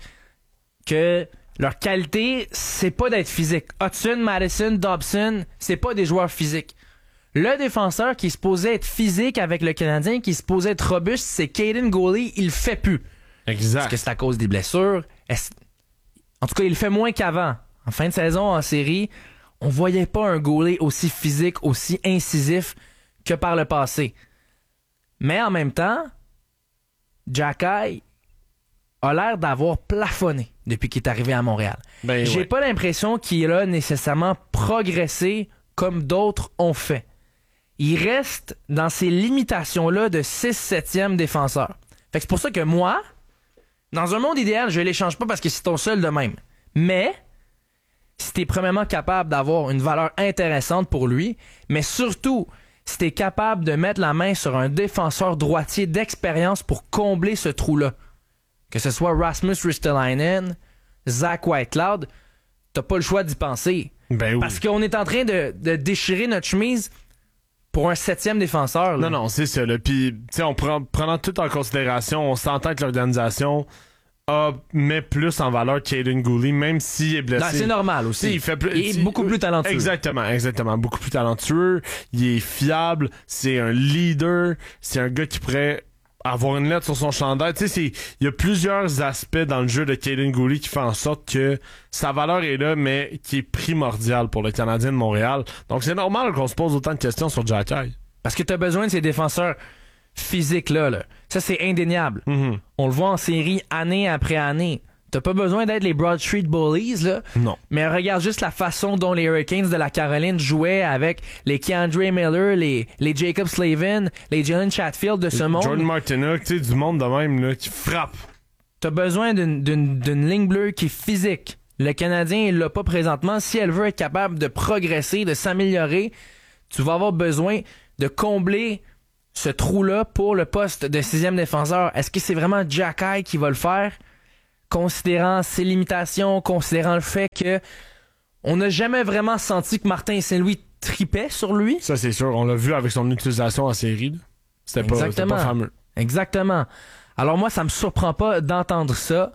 que leur qualité, c'est pas d'être physique. Hudson, Madison, Dobson, c'est pas des joueurs physiques. Le défenseur qui est supposé être physique avec le Canadien, qui est supposé être robuste, c'est Caden Goulet. Il le fait plus. Exact. Est-ce que c'est à cause des blessures? En tout cas, il le fait moins qu'avant. En fin de saison, en série, on voyait pas un Goulet aussi physique, aussi incisif que par le passé. Mais en même temps, Xhekaj a l'air d'avoir plafonné depuis qu'il est arrivé à Montréal. Ben, J'ai pas l'impression qu'il a nécessairement progressé comme d'autres ont fait. Il reste dans ces limitations-là de 6-7e défenseur. Fait que c'est pour ça que moi, dans un monde idéal, je l'échange pas parce que c'est ton seul de même. Mais, si t'es premièrement capable d'avoir une valeur intéressante pour lui, mais surtout, si t'es capable de mettre la main sur un défenseur droitier d'expérience pour combler ce trou-là, que ce soit Rasmus Ristolainen, Zach Whitecloud, t'as pas le choix d'y penser. Ben oui. Parce qu'on est en train de déchirer notre chemise pour un 7e défenseur. Là. Non, c'est ça. Puis, tu sais, prenant tout en considération, on s'entend que l'organisation met plus en valeur Caden Goulet, même s'il est blessé. Non, c'est normal aussi. Il est beaucoup plus talentueux. Exactement. Beaucoup plus talentueux. Il est fiable. C'est un leader. C'est un gars qui pourrait avoir une lettre sur son chandail. Tu sais, il y a plusieurs aspects dans le jeu de Caden Goulet qui font en sorte que sa valeur est là, mais qui est primordiale pour le Canadien de Montréal. Donc, c'est normal qu'on se pose autant de questions sur Xhekaj. Parce que tu as besoin de ces défenseurs physiques-là. Là. Ça, c'est indéniable. Mm-hmm. On le voit en série année après année. T'as pas besoin d'être les Broad Street Bullies, là. Non. Mais regarde juste la façon dont les Hurricanes de la Caroline jouaient avec les Keandre Miller, les Jacob Slavin, les Jalen Chatfield de ce monde. Jordan Martinook, tu sais, du monde de même, là, qui frappe. T'as besoin d'une ligne bleue qui est physique. Le Canadien, il l'a pas présentement. Si elle veut être capable de progresser, de s'améliorer, tu vas avoir besoin de combler ce trou-là pour le poste de 6e défenseur. Est-ce que c'est vraiment Xhekaj qui va le faire? Considérant ses limitations, considérant le fait que on n'a jamais vraiment senti que Martin Saint-Louis tripait sur lui. Ça, c'est sûr. On l'a vu avec son utilisation en série. Là. C'était pas fameux. Exactement. Alors moi, ça me surprend pas d'entendre ça.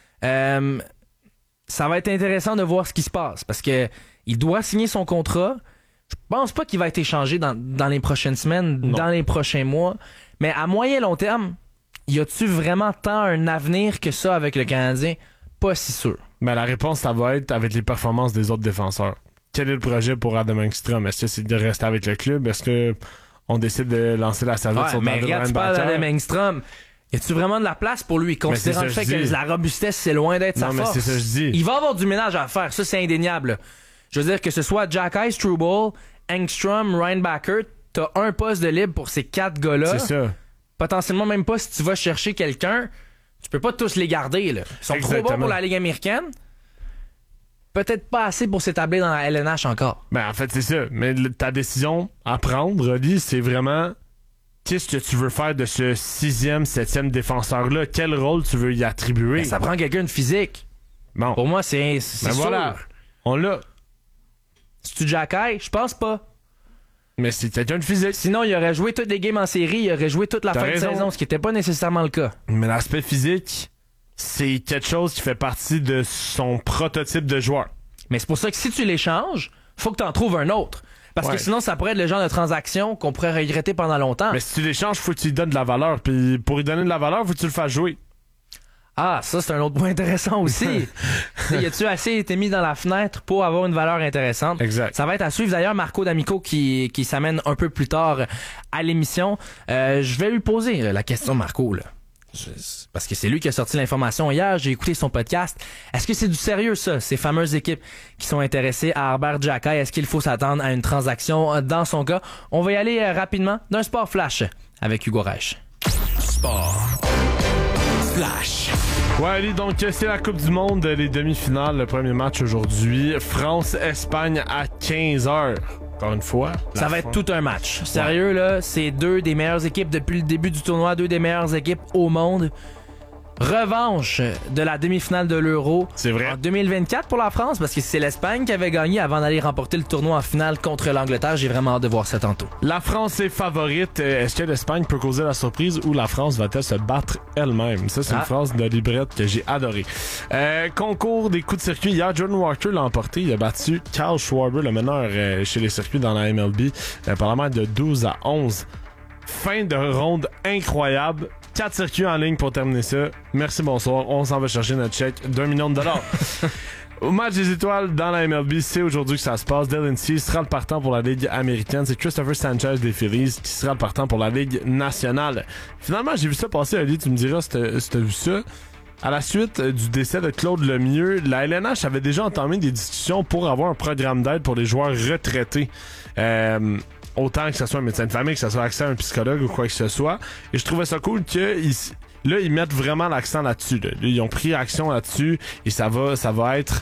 Ça va être intéressant de voir ce qui se passe parce que il doit signer son contrat. Je pense pas qu'il va être échangé dans les prochaines semaines, dans les prochains mois. Mais à moyen long terme, y a-tu vraiment tant un avenir que ça avec le Canadien? Pas si sûr. Mais la réponse, ça va être avec les performances des autres défenseurs. Quel est le projet pour Adam Engstrom? Est-ce que c'est de rester avec le club? Est-ce que on décide de lancer la serviette sur mais regarde, tu parles d'Adam Engstrom. Y a-tu vraiment de la place pour lui? Considérant le fait que la robustesse, c'est loin d'être sa force. Non, mais c'est ça que je dis. Il va avoir du ménage à faire. Ça, c'est indéniable. Je veux dire que ce soit Xhekaj, Struble, Engstrom, Reinbacher, t'as un poste de libre pour ces 4 gars-là. C'est ça. Potentiellement, même pas si tu vas chercher quelqu'un, tu peux pas tous les garder. Là. Ils sont trop bons pour la Ligue américaine. Peut-être pas assez pour s'établir dans la LNH encore. Ben, en fait, c'est ça. Mais ta décision à prendre, Rolly, c'est vraiment qu'est-ce que tu veux faire de ce 6e, 7e défenseur-là? Quel rôle tu veux y attribuer? Ben, ça prend quelqu'un de physique. Bon. Pour moi, c'est sûr. Voilà. On l'a. C'est-tu Xhekaj? Je pense pas. Mais c'est quelqu'un de physique. Sinon, il aurait joué toutes les games en série, il aurait joué toute la fin de saison, ce qui n'était pas nécessairement le cas. Mais l'aspect physique, c'est quelque chose qui fait partie de son prototype de joueur. Mais c'est pour ça que si tu l'échanges, faut que tu en trouves un autre. Parce que sinon, ça pourrait être le genre de transaction qu'on pourrait regretter pendant longtemps. Mais si tu l'échanges, faut que tu lui donnes de la valeur. Puis pour lui donner de la valeur, faut que tu le fasses jouer. Ah, ça, c'est un autre point intéressant aussi. Y a-tu assez été mis dans la fenêtre pour avoir une valeur intéressante? Exact. Ça va être à suivre. D'ailleurs, Marco D'Amico qui s'amène un peu plus tard à l'émission. Je vais lui poser la question, Marco, là. Parce que c'est lui qui a sorti l'information hier. J'ai écouté son podcast. Est-ce que c'est du sérieux, ça, ces fameuses équipes qui sont intéressées à Herbert Xhekaj? Est-ce qu'il faut s'attendre à une transaction dans son cas? On va y aller rapidement d'un sport flash avec Hugo Reich. Sport flash. Ouais, allez, donc c'est la Coupe du Monde, les demi-finales, le premier match aujourd'hui. France-Espagne à 15h. Encore une fois. Ça va être tout un match. Sérieux, là, c'est 2 des meilleures équipes depuis le début du tournoi, 2 des meilleures équipes au monde. Revanche de la demi-finale de l'Euro. C'est vrai. En 2024 pour la France, parce que c'est l'Espagne qui avait gagné avant d'aller remporter le tournoi en finale contre l'Angleterre. J'ai vraiment hâte de voir ça tantôt. La France est favorite. Est-ce que l'Espagne peut causer la surprise ou la France va-t-elle se battre elle-même? Ça, c'est une phrase de librette que j'ai adorée. Concours des coups de circuit. Hier, Jordan Walker l'a emporté. Il a battu Kyle Schwarber, le meneur chez les circuits dans la MLB, par la marque de 12-11. Fin de ronde incroyable. 4 circuits en ligne pour terminer ça. Merci, bonsoir. On s'en va chercher notre chèque d'$1 million. Au match des étoiles dans la MLB, c'est aujourd'hui que ça se passe. Dylan Cease sera le partant pour la Ligue américaine. C'est Christopher Sanchez des Phillies qui sera le partant pour la Ligue nationale. Finalement, j'ai vu ça passer, Ali. Tu me diras si t'as vu ça. À la suite du décès de Claude Lemieux, la LNH avait déjà entamé des discussions pour avoir un programme d'aide pour les joueurs retraités. Autant que ce soit un médecin de famille, que ce soit accès à un psychologue ou quoi que ce soit. Et je trouvais ça cool que ils mettent vraiment l'accent là-dessus. Là. Ils ont pris action là-dessus et ça va être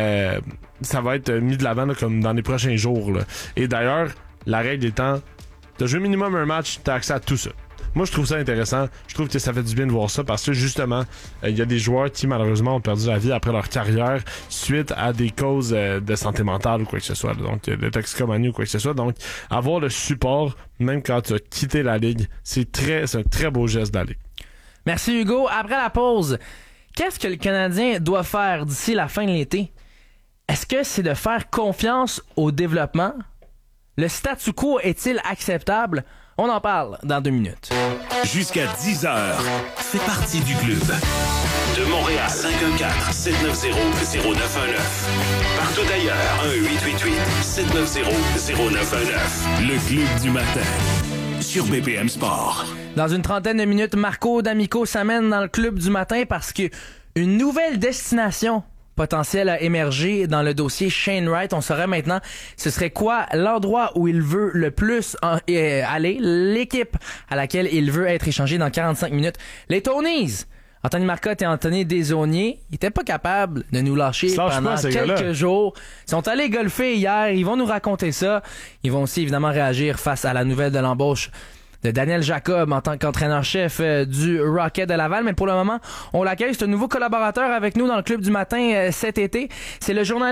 mis de l'avant là, comme dans les prochains jours. Là. Et d'ailleurs, la règle étant, t'as joué minimum un match, t'as accès à tout ça. Moi, je trouve ça intéressant. Je trouve que ça fait du bien de voir ça parce que, justement, il y a des joueurs qui, malheureusement, ont perdu la vie après leur carrière suite à des causes de santé mentale ou quoi que ce soit. Donc, de toxicomanie ou quoi que ce soit. Donc, avoir le support, même quand tu as quitté la Ligue, c'est un très beau geste de la Ligue. Merci, Hugo. Après la pause, qu'est-ce que le Canadien doit faire d'ici la fin de l'été? Est-ce que c'est de faire confiance au développement? Le statu quo est-il acceptable? On en parle dans 2 minutes. Jusqu'à 10h, fais partie du club. De Montréal, 514-790-0919. Partout ailleurs, 1-888-790-0919. Le club du matin, sur BPM Sport. Dans une trentaine de minutes, Marco D'Amico s'amène dans le club du matin parce que Une nouvelle destination potentielle a émergé dans le dossier Shane Wright. On saurait maintenant ce serait quoi l'endroit où il veut le plus aller, l'équipe à laquelle il veut être échangé dans 45 minutes. Les Tonys! Anthony Marcotte et Anthony Desaulniers, ils étaient pas capables de nous lâcher pendant quelques jours. Ils sont allés golfer hier, ils vont nous raconter ça. Ils vont aussi évidemment réagir face à la nouvelle de l'embauche de Daniel Jacob en tant qu'entraîneur-chef du Rocket de Laval. Mais pour le moment, on l'accueille. C'est un nouveau collaborateur avec nous dans le Club du matin cet été. C'est le journaliste